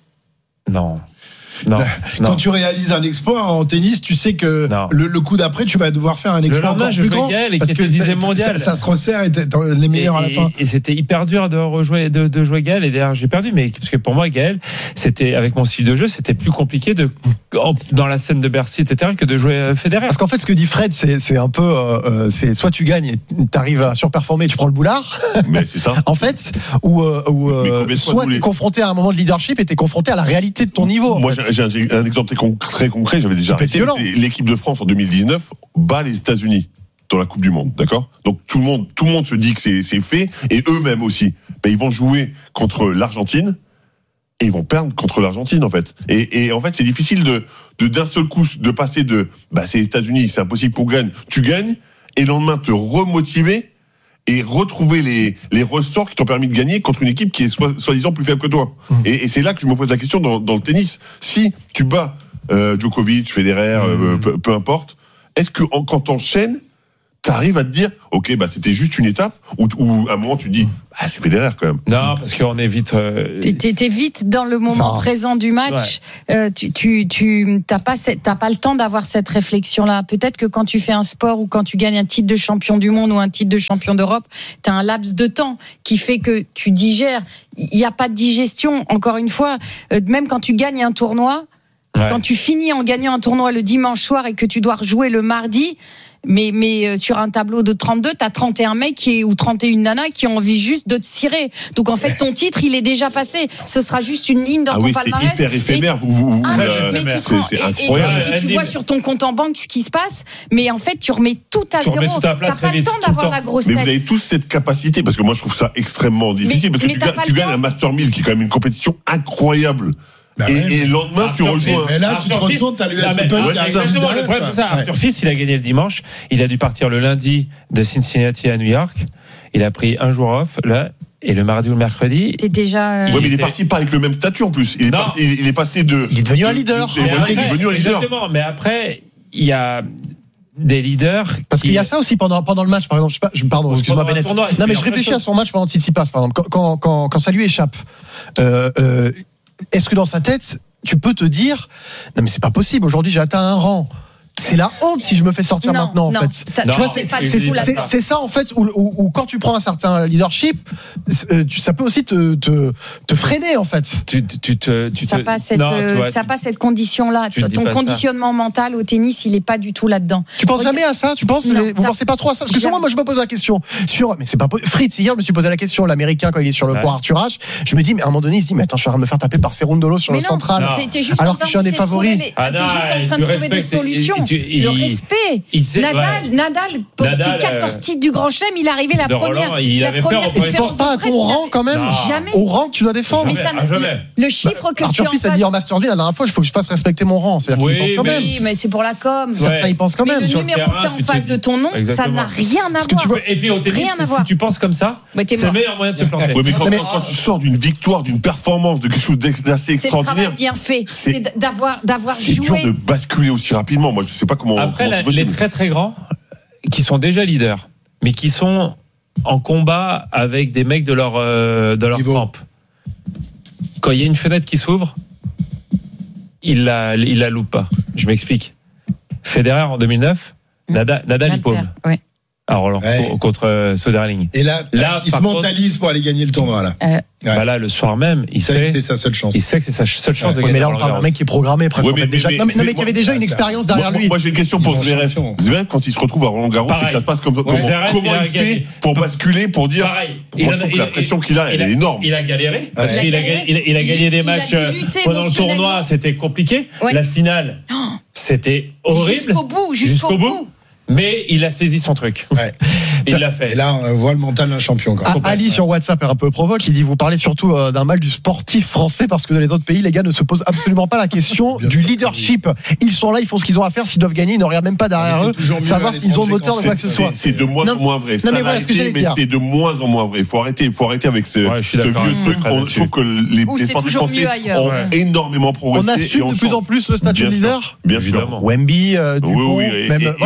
Non. Non, Quand non. tu réalises un exploit en tennis, tu sais que le, le coup d'après, tu vas devoir faire un exploit encore plus grand. Gaël, parce que dixième mondial. Ça, ça se resserre et t'es les meilleurs et, à la fin. Et, et c'était hyper dur de rejouer, de, de jouer Gaël. Et d'ailleurs, j'ai perdu, mais parce que pour moi, Gaël, c'était avec mon style de jeu, c'était plus compliqué de dans la scène de Bercy, et cetera, que de jouer Federer. Parce qu'en fait, ce que dit Fred, c'est, c'est un peu, euh, c'est soit tu gagnes et t'arrives à surperformer, et tu prends le boulard. Mais c'est ça. En fait, ou, euh, ou euh, soit t'es confronté à un moment de leadership et t'es confronté à la réalité de ton niveau. Moi, fait. j'ai, j'ai un exemple très concret, j'avais déjà arrêté. L'équipe de France en deux mille dix-neuf bat les États-Unis dans la Coupe du Monde, d'accord ? Donc tout le monde, tout le monde se dit que c'est, c'est fait, et eux-mêmes aussi. Ben, ils vont jouer contre l'Argentine et ils vont perdre contre l'Argentine en fait. Et, et en fait, c'est difficile de, de d'un seul coup de passer de, bah c'est les États-Unis, c'est impossible qu'on gagne. Tu gagnes et le lendemain te remotiver et retrouver les, les ressorts qui t'ont permis de gagner contre une équipe qui est soi, soi-disant plus faible que toi. Mmh. Et, et c'est là que je me pose la question dans, dans le tennis. Si tu bats euh, Djokovic, Federer, mmh. euh, peu, peu importe, est-ce que en, quand t'enchaînes, t'arrives à te dire, ok, bah c'était juste une étape, ou, ou à un moment tu dis, ah c'est Federer quand même. Non, parce qu'on est vite. Euh... T'es, t'es, t'es vite dans le moment Ça. présent du match. Ouais. Euh, tu, tu, tu t'as pas, cette, t'as pas le temps d'avoir cette réflexion-là. Peut-être que quand tu fais un sport ou quand tu gagnes un titre de champion du monde ou un titre de champion d'Europe, t'as un laps de temps qui fait que tu digères. Il n'y a pas de digestion. Encore une fois, euh, même quand tu gagnes un tournoi, ouais. quand tu finis en gagnant un tournoi le dimanche soir et que tu dois rejouer le mardi. Mais, mais sur un tableau de trente-deux, t'as trente et un mecs qui, ou trente et une nanas qui ont envie juste de te cirer. Donc en fait, ton titre, il est déjà passé. Ce sera juste une ligne dans ah ton oui, palmarès. C'est hyper éphémère. Vous, vous, ah, vous, mais euh, tu c'est, c'est incroyable. Et, et, et tu vois sur ton compte en banque ce qui se passe, mais en fait, tu remets tout à tu zéro. Tout à plat, t'as pas le temps d'avoir la grosse tête. Mais vous avez tous cette capacité, parce que moi, je trouve ça extrêmement difficile, mais, parce que tu, ga- tu gagnes un Master mille, qui est quand même une compétition incroyable. Bah et, ouais, et le lendemain, tu rejoins. Et là, tu te retournes, t'as l'U S Open. Ouais, c'est exactement le problème, c'est ça. Arthur Fils, il a gagné le dimanche. Il a dû partir le lundi de Cincinnati à New York. Il a pris un jour off, là. Et le mardi ou le mercredi. T'es déjà. Euh... Ouais, mais il est parti pas avec le même statut en plus. Il est, parti, il est passé de. Il est devenu un leader. Il est devenu un leader. Exactement. Mais après, il y a. Des leaders. Parce qui... qu'il y a ça aussi pendant, pendant le match, par exemple. Je, pas, je pardon, excuse-moi, Bennett. Tournoi, non, mais je réfléchis à son match pendant Tsitsipas, par exemple. Quand, quand, quand, quand ça lui échappe, euh, euh, est-ce que dans sa tête, tu peux te dire, non, mais c'est pas possible, aujourd'hui, j'ai atteint un rang. C'est la honte si je me fais sortir non, maintenant, non, en fait. Tu vois, c'est, c'est, c'est, c'est, c'est ça, en fait, où, où, où quand tu prends un certain leadership, tu, ça peut aussi te, te, te freiner, en fait. Tu, tu, te, tu ça n'a pas cette, euh, ça pas cette condition-là. Ton conditionnement ça. mental au tennis, il n'est pas du tout là-dedans. Tu penses jamais à ça? Tu penses, non, vous ça, pensez pas trop à ça? Parce que souvent, moi, je me pose la question sur, mais c'est pas, Fritz, hier, je me suis posé la question, l'américain, quand il est sur le ouais. court Arthur H, je me dis, mais à un moment donné, il se dit, mais attends, je suis en train de me faire taper par Cerundolo sur mais le non, central. Non. Alors que je suis un des favoris. T'es juste en train de trouver des solutions. Le respect. Sait, Nadal, ouais. Nadal, pour Nadal, quatorze titres du Grand Chelem, il est arrivé la première. Roland, il la avait première peur. Tu ne penses pas à ton rang quand même? Jamais. Au rang que tu dois défendre. Mais ça, jamais. Le chiffre que Arthur Fils a dit en Master mille la dernière fois, il faut que je fasse respecter mon rang. C'est-à-dire oui, qu'il pense quand même. Oui, mais c'est pour la com. Certains y pensent quand même. Mais le numéro que tu as en face de ton nom, ça n'a rien à voir. Et puis au tennis, si tu penses comme ça, c'est le meilleur moyen de te planter. Oui, mais quand tu sors d'une victoire, d'une performance, de quelque chose d'assez extraordinaire, c'est le travail bien fait. C'est d'avoir joué. C'est dur de basculer aussi rapidement. Moi, je ne sais pas comment. Après, les très très grands qui sont déjà leaders, mais qui sont en combat avec des mecs de leur euh, de leur trempe. Quand il y a une fenêtre qui s'ouvre, il la il la loupe pas. Je m'explique. Federer en deux mille neuf, mmh. Nadal, Nadal il paume. Ouais. Alors, alors ouais. contre euh, Söderling. Et là, là il se mentalise contre, pour aller gagner le tournoi là. Euh, Ouais. Bah là, le soir même, il sait que c'est sa seule chance. Il sait que c'est sa seule chance ouais. de gagner. Mais là, on parle d'un mec qui est programmé presque. Ouais, mais, déjà... mais, non, mais, mais, non, mais qui avait déjà moi, une expérience derrière moi, lui. Moi, j'ai une question pour Zverev. Zverev, quand il se retrouve à Roland-Garros, c'est que ça se passe comme, ouais. comment, Zverev, comment il, il fait pour basculer, pour dire. Pareil. Moi, je trouve que la pression qu'il a, elle est énorme. Il a galéré. Parce qu'il a gagné des matchs pendant le tournoi, c'était compliqué. La finale, c'était horrible. Jusqu'au bout, jusqu'au bout. Mais il a saisi son truc. Ouais. Il l'a fait. Et là, on voit le mental d'un champion. Quand même. Ali sur WhatsApp est un peu provoque. Il dit vous parlez surtout euh, d'un mal du sportif français parce que dans les autres pays, les gars ne se posent absolument pas la question du leadership. Ils sont là, ils font ce qu'ils ont à faire. S'ils doivent gagner, ils ne regardent même pas derrière eux, savoir s'ils ont le moteur de quoi que ce soit. C'est de moins en moins vrai. Non, mais voilà ce que j'allais dire. Mais c'est de moins en moins vrai. Il faut arrêter. Il faut arrêter avec ce, ouais, ce vieux truc. On, je trouve que les, les sportifs français ont ouais. énormément progressé. On assume de plus en plus le statut de leader. Bien sûr. Wemby, Dupont, même voilà. Et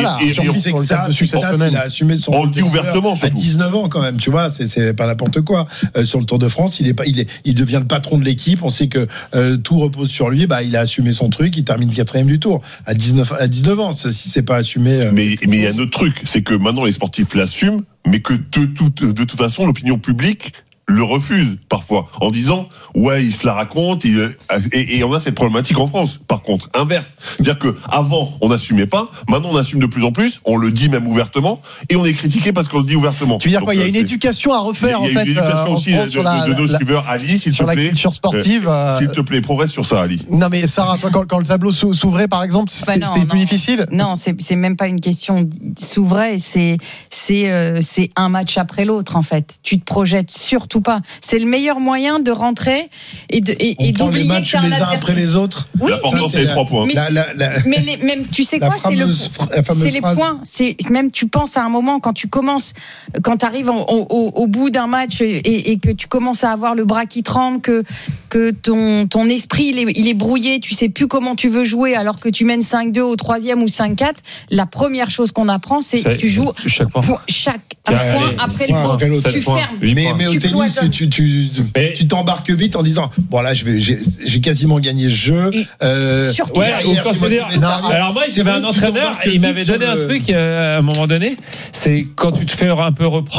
opinion. C'est que ça, c'est ça, il a assumé son. On le dit ouvertement, à dix-neuf ans quand même, tu vois, c'est, c'est pas n'importe quoi. Euh, sur le Tour de France, il est pas, il est, il devient le patron de l'équipe. On sait que euh, tout repose sur lui. Bah, il a assumé son truc. Il termine quatrième du Tour à dix-neuf, à dix-neuf ans. Si c'est pas assumé. Euh, mais mais il y a un autre truc, c'est que maintenant les sportifs l'assument, mais que de toute de toute façon l'opinion publique le refuse parfois en disant ouais il se la raconte il, et, et on a cette problématique en France par contre inverse, c'est-à-dire que avant on n'assumait pas, maintenant on assume de plus en plus, on le dit même ouvertement et on est critiqué parce qu'on le dit ouvertement. Tu veux dire donc, quoi, il y a une c'est... éducation à refaire il y a, en il y a fait une éducation euh, aussi France, de, sur la, de, de nos la, suiveurs. Ali s'il sur te la plaît culture sportive euh, euh... s'il te plaît progresse sur ça Ali. Non mais Sarah, toi, quand, quand le tableau s'ouvrait par exemple c'était, bah non, c'était plus non. difficile. Non, c'est, c'est même pas une question s'ouvrait, c'est c'est euh, c'est un match après l'autre en fait. Tu te projettes surtout pas. C'est le meilleur moyen de rentrer et, de, et, et d'oublier les matchs que t'as les un uns après les autres. Oui, l'important mais, c'est les trois points. Mais, la, la, la, mais les, même tu sais quoi, c'est fameuse, le c'est les phrase. points. C'est même tu penses à un moment quand tu commences, quand tu arrives au, au, au bout d'un match et, et que tu commences à avoir le bras qui tremble, que que ton ton esprit il est, il est brouillé, tu sais plus comment tu veux jouer alors que tu mènes cinq deux au troisième ou cinq quatre. La première chose qu'on apprend, c'est, c'est tu joues chaque point, pour, chaque un point allez, après les autres. Tu fermes. Mais, mais au tennis, tu, tu, tu, mais... tu t'embarques vite en disant bon là je vais j'ai, j'ai quasiment gagné ce jeu. Euh, Surtout ouais, derrière, ou dire, non, alors moi j'avais un entraîneur et il m'avait donné le... un truc euh, à un moment donné, c'est quand tu te fais un peu reprendre